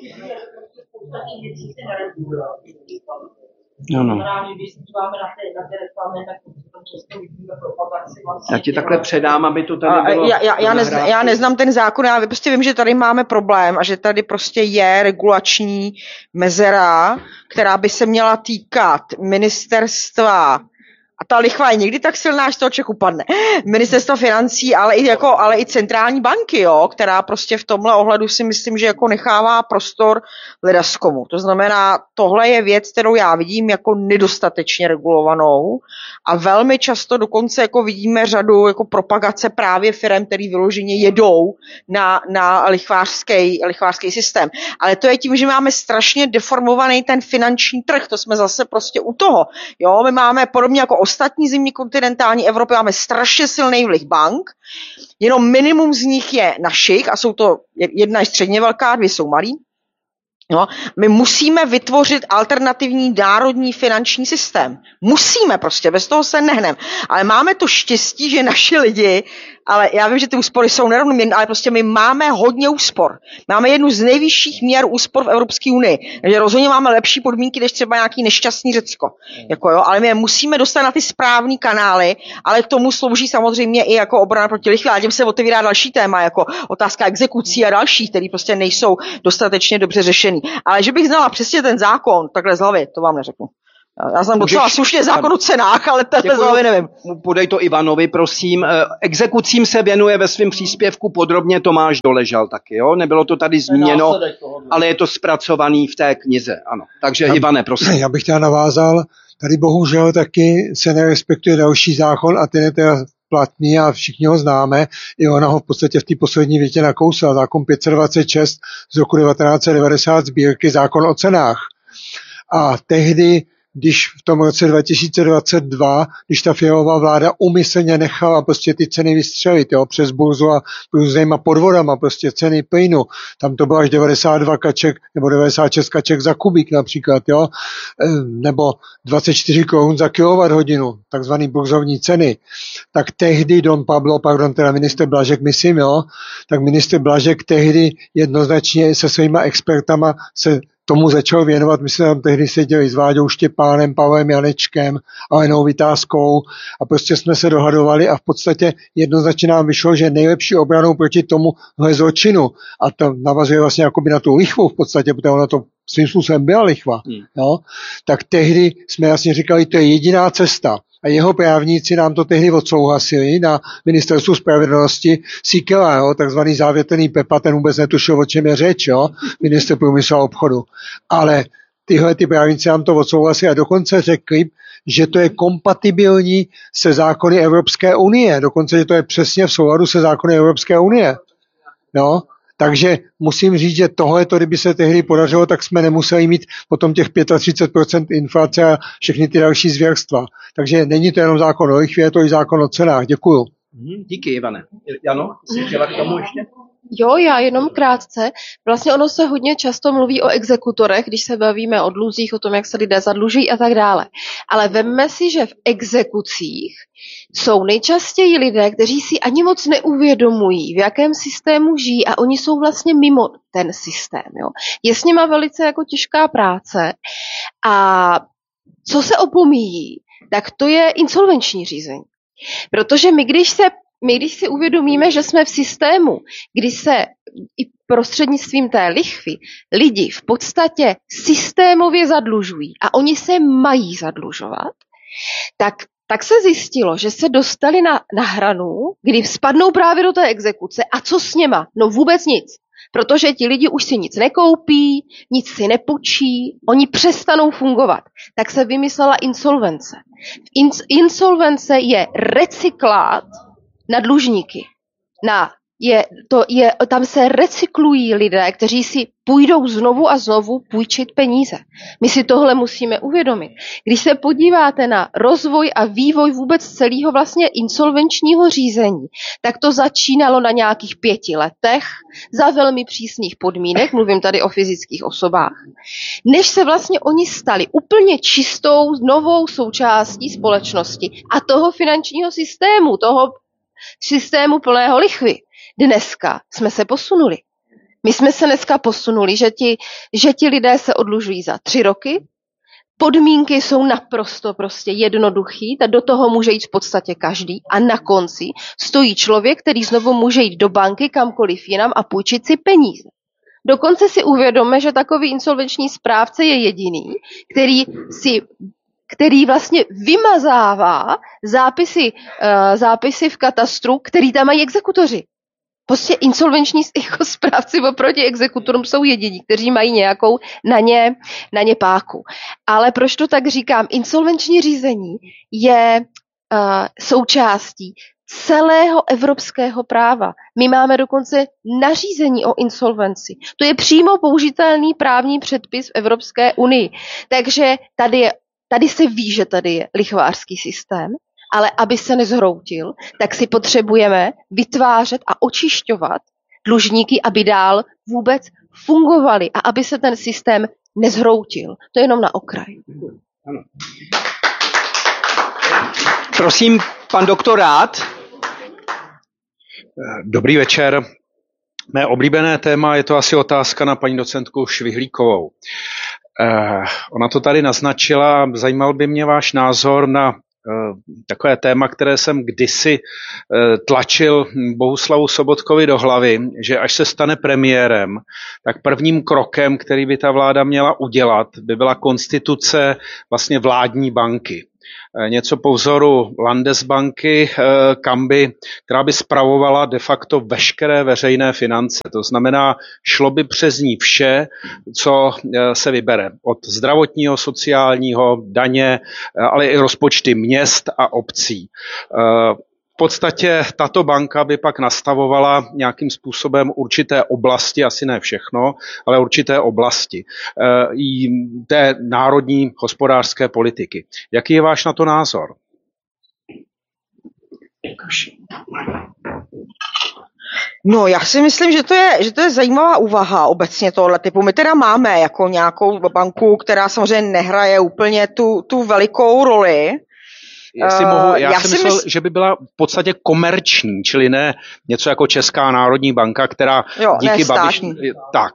No, no. Já ti takhle předám, aby to tady bylo. Já, já, já, nezna, já neznám ten zákon, já prostě vím, že tady máme problém a že tady prostě je regulační mezera, která by se měla týkat ministerstva. A ta lichva je někdy tak silná, že toho člověk upadne. Ministerstva financí, ale i, jako, ale i centrální banky, jo, která prostě v tomhle ohledu si myslím, že jako nechává prostor ledaskomu. To znamená, tohle je věc, kterou já vidím jako nedostatečně regulovanou a velmi často dokonce jako vidíme řadu jako propagace právě firem, který vyloženě jedou na, na lichvářský, lichvářský systém. Ale to je tím, že máme strašně deformovaný ten finanční trh, to jsme zase prostě u toho. Jo, my máme podobně jako ostatní země kontinentální Evropy máme strašně silný vliv bank, jenom minimum z nich je našich a jsou to, jedna je středně velká, dvě jsou malý. No, my musíme vytvořit alternativní národní finanční systém. Musíme prostě, bez toho se nehneme. Ale máme to štěstí, že naši lidi, ale já vím, že ty úspory jsou nerovnoměrné, ale prostě my máme hodně úspor. Máme jednu z nejvyšších měr úspor v Evropské unii. Takže rozhodně máme lepší podmínky, než třeba nějaký nešťastný Řecko. Jako jo, ale my je musíme dostat na ty správný kanály, ale k tomu slouží samozřejmě i jako obrana proti lichvě. A tím se otevírá další téma, jako otázka exekucí a další, které prostě nejsou dostatečně dobře řešený. Ale že bych znala přesně ten zákon, takhle z hlavy, to vám neřeknu. Já znám docela slušně zákon o cenách, ale takhle z hlavy nevím. Podej to Ivanovi, prosím. Exekucím se věnuje ve svém příspěvku podrobně Tomáš Doležal taky, jo? Nebylo to tady zmíněno, ale je to zpracovaný v té knize, ano. Takže já, Ivane, prosím. Já bych tě navázal, tady bohužel taky se nerespektuje další zákon a ten je teda platný a všichni ho známe. I ona ho v podstatě v té poslední větě nakousla. Zákon pět set dvacet šest z roku devatenáct set devadesát sbírky, zákon o cenách. A tehdy, když v tom roce dva tisíce dvacet dva, když ta Fialová vláda umyslně nechala prostě ty ceny vystřelit, jo, přes burzu a různýma podvodama, prostě ceny plynu, tam to bylo až devadesát dva kaček, nebo devadesát šest kaček za kubík například, jo, nebo dvacet čtyři korun za kilowatthodinu, takzvaný burzovní ceny, tak tehdy Don Pablo, pardon, teda ministr Blažek, myslím, jo, tak ministr Blažek tehdy jednoznačně se svýma expertama se tomu začal věnovat, my jsme tam tehdy seděli s Váďou Štěpánem, Pavlem Janečkem, Alenou Vytázkou a prostě jsme se dohadovali a v podstatě jednoznačně nám vyšlo, že nejlepší obranou proti tomuhle zločinu, a to navazuje vlastně jakoby na tu lichvu v podstatě, protože ona to svým způsobem byla lichva, hmm. jo, tak tehdy jsme jasně říkali, to je jediná cesta. A jeho právníci nám to tehdy odsouhlasili na ministerstvu spravedlnosti. Síkela, jo, takzvaný závětrný Pepa, ten vůbec netušil, o čem je řeč, jo, ministr průmyslu a obchodu. Ale tyhle ty právníci nám to odsouhlasili a dokonce řekli, že to je kompatibilní se zákony Evropské unie. Dokonce, že to je přesně v souladu se zákony Evropské unie. Jo. Takže musím říct, že tohleto, kdyby se tehdy podařilo, tak jsme nemuseli mít potom těch třicet pět procent inflace a všechny ty další zvěrstva. Takže není to jenom zákon o lichvě, je to i zákon o cenách. Děkuju. Díky, Ivane. Jano, jsi chtěla k tomu ještě? Jo, já jenom krátce. Vlastně ono se hodně často mluví o exekutorech, když se bavíme o dluzích, o tom, jak se lidé zadlužují a tak dále. Ale vemme si, že v exekucích jsou nejčastěji lidé, kteří si ani moc neuvědomují, v jakém systému žijí a oni jsou vlastně mimo ten systém. Jo. Je s nima velice jako těžká práce a co se opomíjí, tak to je insolvenční řízení. Protože my, když se My, když si uvědomíme, že jsme v systému, kdy se i prostřednictvím té lichvy lidi v podstatě systémově zadlužují a oni se mají zadlužovat, tak, tak se zjistilo, že se dostali na, na hranu, kdy spadnou právě do té exekuce a co s něma? No vůbec nic. Protože ti lidi už si nic nekoupí, nic si nepůjčí, oni přestanou fungovat. Tak se vymyslela insolvence. Ins- insolvence je recyklát na dlužníky. Na, je, to je, tam se recyklují lidé, kteří si půjdou znovu a znovu půjčit peníze. My si tohle musíme uvědomit. Když se podíváte na rozvoj a vývoj vůbec celého vlastně insolvenčního řízení, tak to začínalo na nějakých pěti letech za velmi přísných podmínek, mluvím tady o fyzických osobách, než se vlastně oni stali úplně čistou novou součástí společnosti a toho finančního systému, toho systému plného lichvy. Dneska jsme se posunuli. My jsme se dneska posunuli, že ti, že ti lidé se odlužují za tři roky, podmínky jsou naprosto prostě jednoduchý, tak do toho může jít v podstatě každý a na konci stojí člověk, který znovu může jít do banky kamkoliv jinam a půjčit si peníze. Dokonce si uvědomme, že takový insolvenční správce je jediný, který si který vlastně vymazává zápisy, uh, zápisy v katastru, který tam mají exekutoři. Prostě insolvenční jako správci oproti exekutorům jsou jediní, kteří mají nějakou na ně, na ně páku. Ale proč to tak říkám? Insolvenční řízení je uh, součástí celého evropského práva. My máme dokonce nařízení o insolvenci. To je přímo použitelný právní předpis v Evropské unii. Takže tady je Tady se ví, že tady je lichvářský systém, ale aby se nezhroutil, tak si potřebujeme vytvářet a očišťovat dlužníky, aby dál vůbec fungovali a aby se ten systém nezhroutil. To je jenom na okraj. Ano. Prosím, pan doktor Rád. Dobrý večer. Mé oblíbené téma je to asi otázka na paní docentku Švihlíkovou. Eh, ona to tady naznačila, zajímal by mě váš názor na eh, takové téma, které jsem kdysi eh, tlačil Bohuslavu Sobotkovi do hlavy, že až se stane premiérem, tak prvním krokem, který by ta vláda měla udělat, by byla konstituce vlastně vládní banky. Něco po vzoru Landesbanky, kam by, která by spravovala de facto veškeré veřejné finance. To znamená, šlo by přes ní vše, co se vybere. Od zdravotního, sociálního, daně, ale i rozpočty měst a obcí. V podstatě tato banka by pak nastavovala nějakým způsobem určité oblasti, asi ne všechno, ale určité oblasti té národní hospodářské politiky. Jaký je váš na to názor? No, já si myslím, že to je, že to je zajímavá úvaha obecně tohle typu. My teda máme jako nějakou banku, která samozřejmě nehraje úplně tu, tu velikou roli. Jestli mohu, já, já si myslel, mysl... že by byla v podstatě komerční, čili ne něco jako Česká národní banka, která jo, díky Babiš... Tak.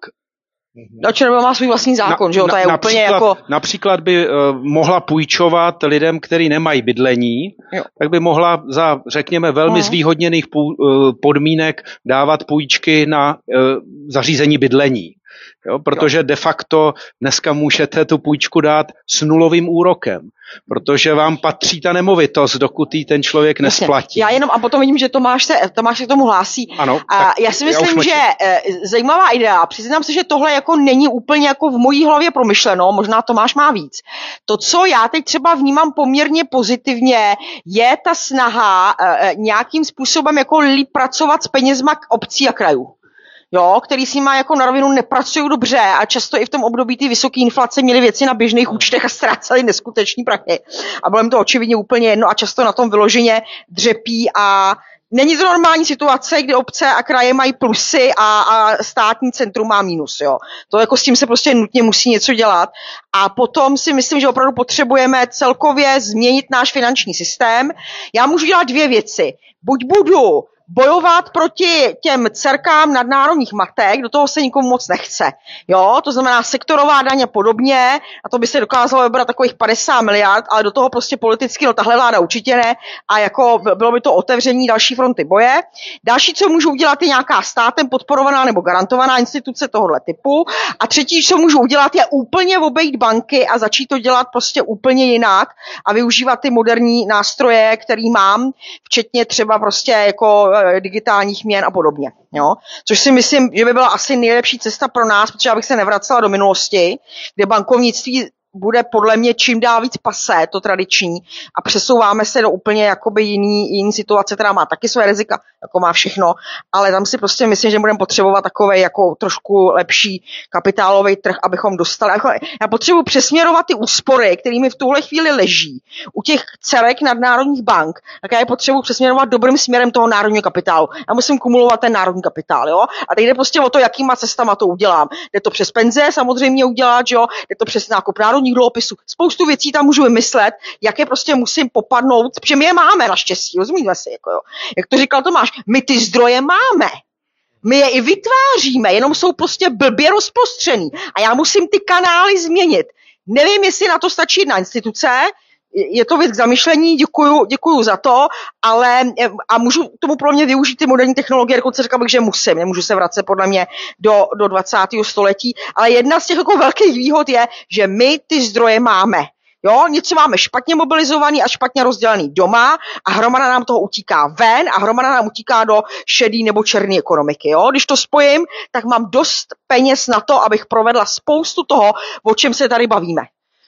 No, Černobyl má svůj vlastní zákon, na, že jo, to je na, úplně například, jako... Například by uh, mohla půjčovat lidem, kteří nemají bydlení, jo. tak by mohla za, řekněme, velmi no. zvýhodněných pů, uh, podmínek dávat půjčky na uh, zařízení bydlení. Jo, protože de facto dneska můžete tu půjčku dát s nulovým úrokem, protože vám patří ta nemovitost, dokud jí ten člověk nesplatí. Já jenom a potom vidím, že Tomáš se, Tomáš se k tomu hlásí. Ano, a já si myslím, já že e, zajímavá idea, přiznám se, že tohle jako není úplně jako v mojí hlavě promyšleno, možná Tomáš má víc. To, co já teď třeba vnímám poměrně pozitivně, je ta snaha e, nějakým způsobem jako líp pracovat s penězma obcí a krajů. Jo, který s nima jako na rovinu nepracují dobře a často i v tom období ty vysoké inflace měli věci na běžných účtech a ztráceli neskuteční prachy. A bylo jim to očividně úplně jedno a často na tom vyloženě dřepí a není to normální situace, kdy obce a kraje mají plusy a, a státní centrum má mínus. Jo. To jako s tím se prostě nutně musí něco dělat. A potom si myslím, že opravdu potřebujeme celkově změnit náš finanční systém. Já můžu dělat dvě věci. Buď budu bojovat proti těm dcerkám nadnárodních matek, do toho se nikomu moc nechce. Jo, to znamená sektorová daň a podobně, a to by se dokázalo vybrat takových padesát miliard, ale do toho prostě politicky, no tahle vláda určitě ne, a jako bylo by to otevření další fronty boje. Další, co můžu udělat, je nějaká státem podporovaná nebo garantovaná instituce tohohle typu. A třetí, co můžu udělat, je úplně obejít banky a začít to dělat prostě úplně jinak a využívat ty moderní nástroje, který mám, včetně třeba prostě jako digitálních měn a podobně. Jo? Což si myslím, že by byla asi nejlepší cesta pro nás, protože já bych se nevracela do minulosti, kde bankovnictví bude podle mě čím dál víc pasé, to tradiční, a přesouváme se do úplně jakoby jiný, jiný situace, která má taky své rizika, jako má všechno, ale tam si prostě myslím, že budeme potřebovat takovej jako trošku lepší kapitálový trh, abychom dostali. Já potřebuji přesměrovat ty úspory, kterými v tuhle chvíli leží u těch dcerek nadnárodních bank, tak já je potřebuji přesměrovat dobrým směrem toho národního kapitálu. Já musím kumulovat ten národní kapitál, jo? A teď jde prostě o to, jakýma cestama to udělám. Jde to přes penze samozřejmě udělat, jo? Jde to přes nákup národních dluhopisů. Spoustu věcí tam můžu vymyslet, jak je prostě musím popadnout, protože my je máme naštěstí, rozumíme si, jako jo. Jak to říkal Tomáš, my ty zdroje máme. My je i vytváříme, jenom jsou prostě blbě rozprostřený. A já musím ty kanály změnit. Nevím, jestli na to stačí jedna instituce, je to věc k zamyšlení, děkuju, děkuju za to, ale a můžu tomu pro mě využít ty moderní technologie, dokonce řekla bych, že musím, nemůžu se vracet podle mě do, do dvacátého století, ale jedna z těch jako velkých výhod je, že my ty zdroje máme. Jo, něco máme špatně mobilizovaný a špatně rozdělený doma a hromada nám toho utíká ven a hromada nám utíká do šedý nebo černé ekonomiky. Jo? Když to spojím, tak mám dost peněz na to, abych provedla spoustu toho, o čem se tady bavíme.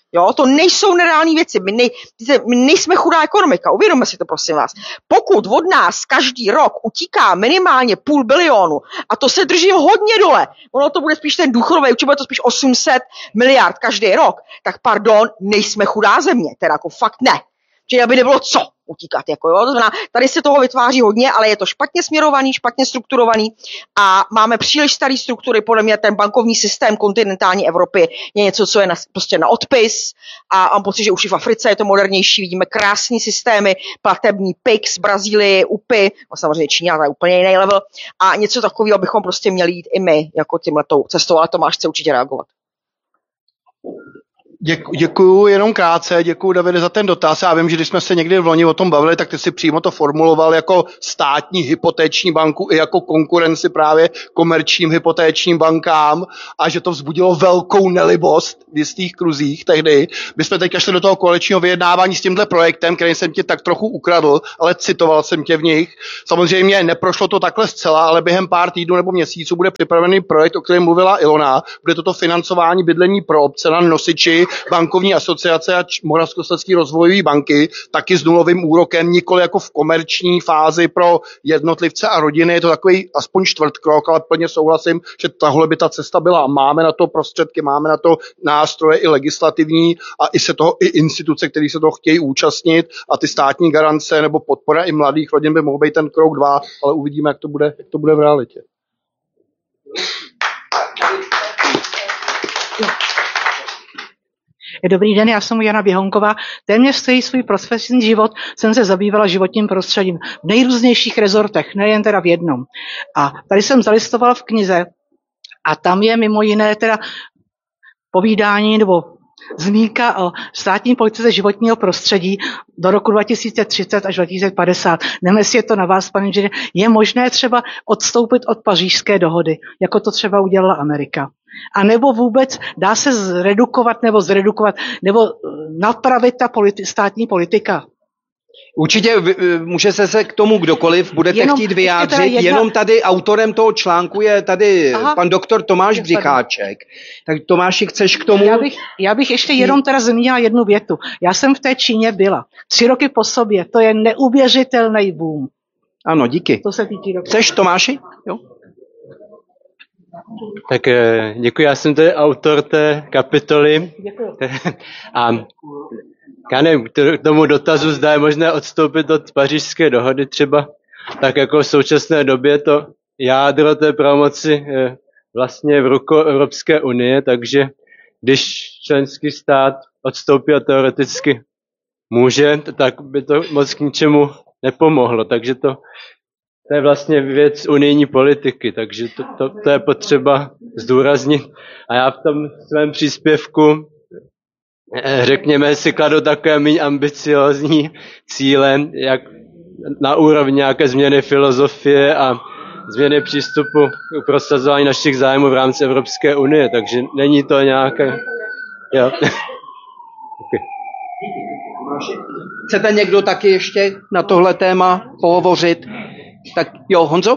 Jo, to nejsou nereální věci. My, nej, my nejsme chudá ekonomika, uvědomme si to, prosím vás. Pokud od nás každý rok utíká minimálně půl bilionu, a to se drží hodně dole, ono to bude spíš ten důchodový, určitě bude to spíš osm set miliard každý rok, tak pardon, nejsme chudá země, teda jako fakt ne. Že aby nebylo co utíkat. Jako jo. To znamená, tady se toho vytváří hodně, ale je to špatně směrovaný, špatně strukturovaný a máme příliš staré struktury. Podle mě ten bankovní systém kontinentální Evropy je něco, co je na, prostě na odpis a mám pocit, že už i v Africe je to modernější. Vidíme krásný systémy, platební P I X, Brazílii, U P I, no samozřejmě Čína, to je úplně jiný level a něco takového bychom prostě měli jít i my jako tímhletou cestou, ale Tomáš chce určitě reagovat. Děku, děkuju jenom krátce, děkuju Davide za ten dotaz. Já vím, že když jsme se někdy v loni o tom bavili, tak ty si přímo to formuloval jako státní hypotéční banku i jako konkurenci právě komerčním hypotéčním bankám a že to vzbudilo velkou nelibost v jistých kruzích tehdy. My jsme teďka šli do toho koaličního vyjednávání s tímhle projektem, který jsem ti tak trochu ukradl, ale citoval jsem tě v nich. Samozřejmě neprošlo to takhle zcela, ale během pár týdnů nebo měsíců bude připravený projekt, o kterém mluvila Ilona. Bude toto financování bydlení pro obce na nosiči bankovní asociace a Moravskoslezské rozvojové banky, taky s nulovým úrokem, nikoli jako v komerční fázi pro jednotlivce a rodiny. Je to takový aspoň čtvrtkrok, ale plně souhlasím, že tahle by ta cesta byla. Máme na to prostředky, máme na to nástroje i legislativní a i se toho i instituce, které se toho chtějí účastnit a ty státní garance nebo podpora i mladých rodin by mohl být ten krok dva, ale uvidíme, jak to bude, jak to bude v realitě. Dobrý den, já jsem Jana Běhonková. Téměř celý svůj profesní život jsem se zabývala životním prostředím v nejrůznějších rezortech, nejen teda v jednom. A tady jsem zalistovala v knize a tam je mimo jiné teda povídání nebo zmínka o státní politice životního prostředí do roku dva tisíce třicet až dva tisíce padesát. Nevím, jestli je to na vás, pane inženýr. Je možné třeba odstoupit od Pařížské dohody, jako to třeba udělala Amerika. A nebo vůbec dá se zredukovat nebo zredukovat, nebo napravit ta politi- státní politika? Určitě může se se k tomu kdokoliv budete jenom, chtít vyjádřit, jedna... jenom tady autorem toho článku je tady Aha. pan doktor Tomáš Břicháček. Tak Tomáši, chceš k tomu? Já bych, já bych ještě jenom teda zmínila jednu větu. Já jsem v té Číně byla. Tři roky po sobě, to je neuvěřitelný boom. Ano, díky. To se týčí roku. Chceš, Tomáši? Jo. Tak děkuji, já jsem tady autor té kapitoly. Děkuji. A já nevím, k tomu dotazu, zda je možné odstoupit od Pařížské dohody třeba, tak jako v současné době to jádro té pravomoci je vlastně v rukou Evropské unie, takže když členský stát odstoupí a teoreticky může, tak by to moc k ničemu nepomohlo, takže to To je vlastně věc unijní politiky, takže to, to, to je potřeba zdůraznit. A já v tom svém příspěvku, řekněme, si kladu takové méně ambiciózní cíle, jak na úrovni nějaké změny filozofie a změny přístupu k prosazování našich zájmů v rámci Evropské unie, takže není to nějaké... Jo. Okay. Chcete někdo taky ještě na tohle téma pohovořit? Tak jo, Honzo?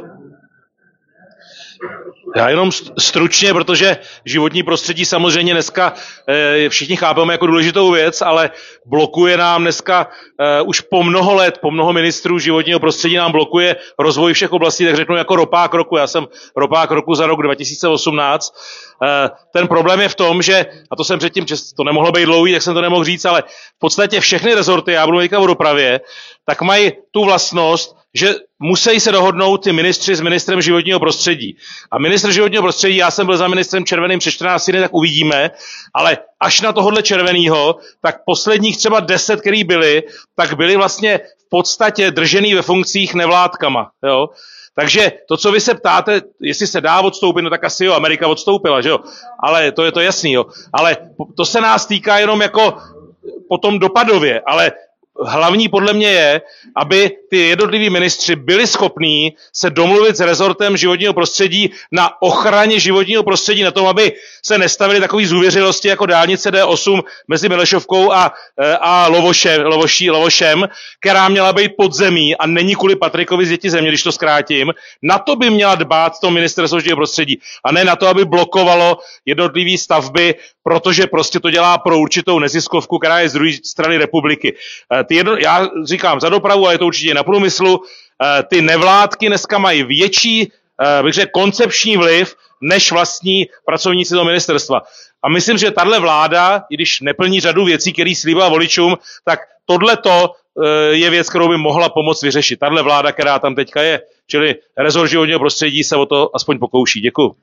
Já jenom stručně, protože životní prostředí samozřejmě dneska e, všichni chápeme jako důležitou věc, ale blokuje nám dneska e, už po mnoho let, po mnoho ministrů životního prostředí nám blokuje rozvoj všech oblastí, tak řeknu jako ropák roku. Já jsem ropák roku za rok dva tisíce osmnáct. E, ten problém je v tom, že, a to jsem předtím, že to nemohlo být dlouhý, tak jsem to nemohl říct, ale v podstatě všechny rezorty, já budu říkat o dopravě, tak mají tu vlastnost, že musí se dohodnout ty ministři s ministrem životního prostředí. A ministr životního prostředí, já jsem byl za ministrem červeným před čtrnácti dny, tak uvidíme, ale až na tohohle červenýho, tak posledních třeba deset, který byli, tak byli vlastně v podstatě držený ve funkcích nevládkama. Jo? Takže to, co vy se ptáte, jestli se dá odstoupit, no tak asi jo, Amerika odstoupila, že jo? Ale to je to jasný, jo. Ale to se nás týká jenom jako potom dopadově, ale hlavní podle mě je, aby ty jednotliví ministři byli schopní se domluvit s rezortem životního prostředí na ochraně životního prostředí, na tom, aby se nestavily takové zůvěřilosti jako dálnice D osm mezi Milešovkou a, a Lovošem, Lovoší, Lovošem, která měla být pod zemí a není kvůli Patrikovi z Děti země, když to zkrátím. Na to by měla dbát to ministerstvo životního prostředí a ne na to, aby blokovalo jednotlivé stavby protože prostě to dělá pro určitou neziskovku, která je z druhé strany republiky. Ty jedno, já říkám za dopravu, a je to určitě na průmyslu, ty nevládky dneska mají větší, bych řekl, koncepční vliv, než vlastní pracovníci toho ministerstva. A myslím, že tahle vláda, i když neplní řadu věcí, které slíbila voličům, tak tohleto je věc, kterou by mohla pomoct vyřešit. Tahle vláda, která tam teďka je, čili rezort životního prostředí se o to aspoň pokouší. Děkuju.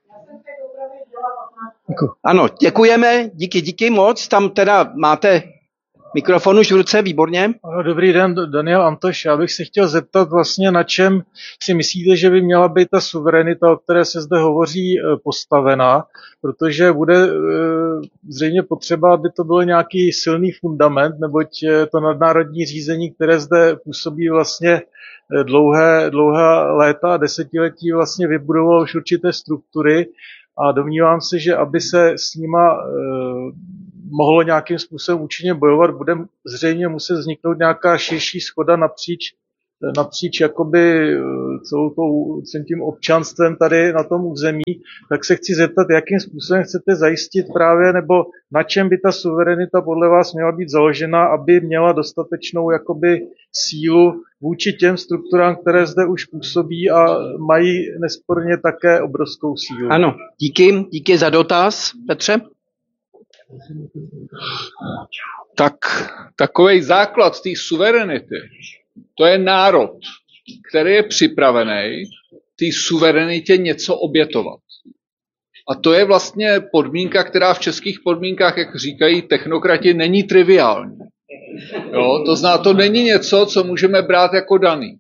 Ano, děkujeme, díky, díky moc. Tam teda máte mikrofon už v ruce, výborně. Ano, dobrý den, Daniel Antoš. Já bych se chtěl zeptat vlastně, na čem si myslíte, že by měla být ta suverenita, o které se zde hovoří, postavena, protože bude zřejmě potřeba, aby to byl nějaký silný fundament, neboť to nadnárodní řízení, které zde působí vlastně dlouhé, dlouhé léta a desetiletí, vlastně vybudovalo už určité struktury a domnívám se, že aby se s nima e, mohlo nějakým způsobem účinně bojovat, bude zřejmě muset vzniknout nějaká širší shoda napříč, napříč jakoby celou tou, celým tím občanstvem tady na tom území. Tak se chci zeptat, jakým způsobem chcete zajistit právě, nebo na čem by ta suverenita podle vás měla být založena, aby měla dostatečnou jakoby sílu vůči těm strukturám, které zde už působí a mají nesporně také obrovskou sílu. Ano, díky, díky za dotaz. Petře? Tak takovej základ té suverenity, to je národ, který je připravený té suverenitě něco obětovat. A to je vlastně podmínka, která v českých podmínkách, jak říkají technokrati, není triviální. Jo, to znamená, to není něco, co můžeme brát jako daný.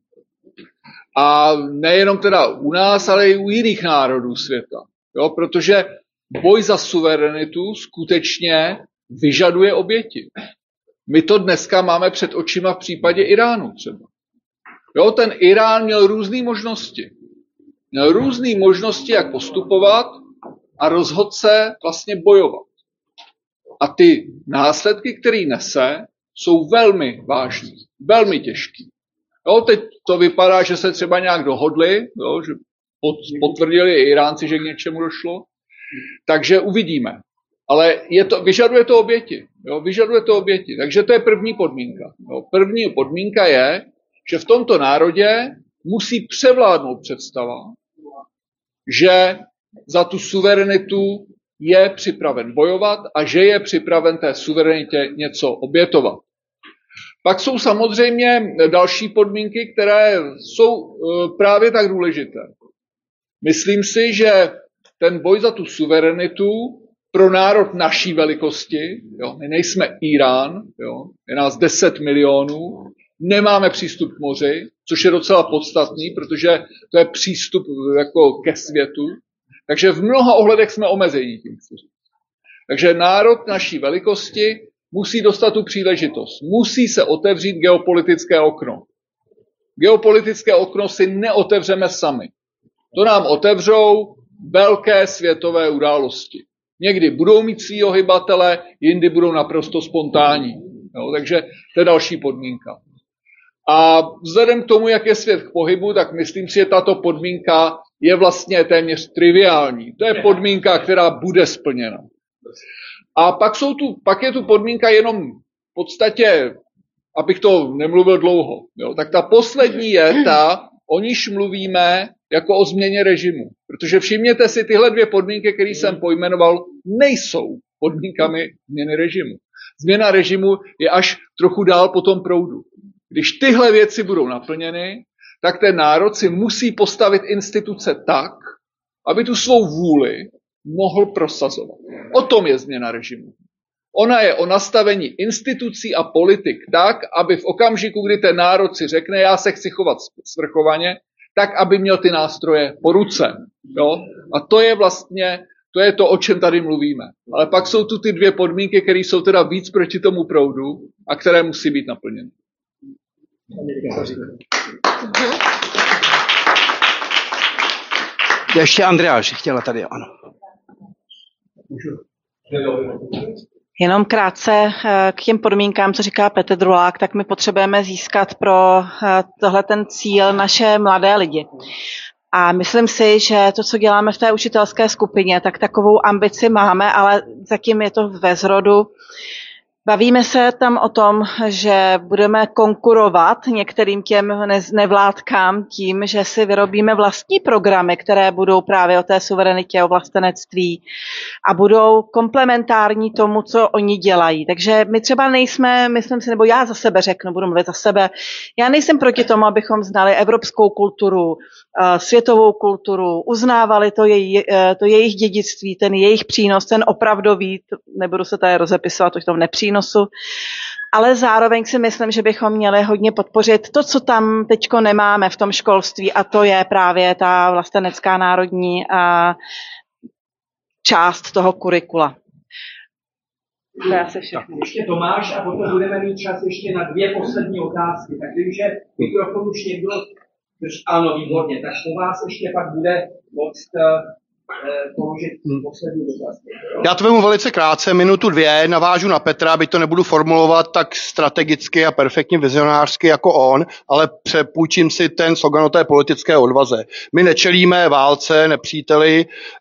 A nejenom teda u nás, ale i u jiných národů světa. Jo, protože boj za suverenitu skutečně vyžaduje oběti. My to dneska máme před očima v případě Iránu třeba. Jo, ten Irán měl různé možnosti. Měl různé možnosti, jak postupovat a rozhodl se vlastně bojovat. A ty následky, které nese, jsou velmi vážné, velmi těžké. Jo, teď to vypadá, že se třeba nějak dohodli, jo, že potvrdili Iránci, že k něčemu došlo. Takže uvidíme. Ale je to, vyžaduje to oběti. Jo, vyžaduje to oběti. Takže to je první podmínka. Jo, první podmínka je, že v tomto národě musí převládnout představa, že za tu suverenitu je připraven bojovat a že je připraven té suverenitě něco obětovat. Pak jsou samozřejmě další podmínky, které jsou právě tak důležité. Myslím si, že ten boj za tu suverenitu pro národ naší velikosti, jo, my nejsme Irán, jo, je nás deset milionů, nemáme přístup k moři, což je docela podstatný, protože to je přístup jako ke světu, takže v mnoha ohledech jsme omezení tím. Takže národ naší velikosti musí dostat tu příležitost, musí se otevřít geopolitické okno. Geopolitické okno si neotevřeme sami. To nám otevřou velké světové události. Někdy budou mít svýho hybatele, jindy budou naprosto spontánní. Jo, takže to je další podmínka. A vzhledem k tomu, jak je svět k pohybu, tak myslím si, že tato podmínka je vlastně téměř triviální. To je podmínka, která bude splněna. A pak, jsou tu, pak je tu podmínka jenom v podstatě, abych to nemluvil dlouho, jo, tak ta poslední je ta, o níž mluvíme jako o změně režimu. Protože všimněte si, tyhle dvě podmínky, které jsem pojmenoval, nejsou podmínkami změny režimu. Změna režimu je až trochu dál po tom proudu. Když tyhle věci budou naplněny, tak ten národ si musí postavit instituce tak, aby tu svou vůli mohl prosazovat. O tom je změna režimu. Ona je o nastavení institucí a politik tak, aby v okamžiku, kdy ten národ si řekne, já se chci chovat svrchovaně, tak, aby měl ty nástroje po ruce. Jo? A to je vlastně, to je to, o čem tady mluvíme. Ale pak jsou tu ty dvě podmínky, které jsou teda víc proti tomu proudu a které musí být naplněny. Ještě Andreáš chtěla tady, ano. Jenom krátce k těm podmínkám, co říká Petr Drulák, tak my potřebujeme získat pro tohle ten cíl naše mladé lidi. A myslím si, že to, co děláme v té učitelské skupině, tak takovou ambici máme, ale zatím je to ve zrodu. Bavíme se tam o tom, že budeme konkurovat některým těm nevládkám tím, že si vyrobíme vlastní programy, které budou právě o té suverenitě, o vlastenectví a budou komplementární tomu, co oni dělají. Takže my třeba nejsme, myslím si, nebo já za sebe řeknu, budu mluvit za sebe, já nejsem proti tomu, abychom znali evropskou kulturu, světovou kulturu, uznávali to, jej, to jejich dědictví, ten jejich přínos, ten opravdový, nebudu se tady rozepisovat o tom nepřínosu, ale zároveň si myslím, že bychom měli hodně podpořit to, co tam teďko nemáme v tom školství, a to je právě ta vlastenecká národní a část toho kurikula. To je asi všechno. Ještě Tomáš a potom budeme mít čas ještě na dvě poslední otázky. Tak vím, že mikrofon už někdo ano, výborně, tak po vás ještě pak bude moct položit poslední otázky. Já to vemu velice krátce, minutu dvě, navážu na Petra, byť to nebudu formulovat tak strategicky a perfektně vizionářsky jako on, ale přepůjčím si ten slogan o té politické odvaze. My nečelíme válce, nepříteli,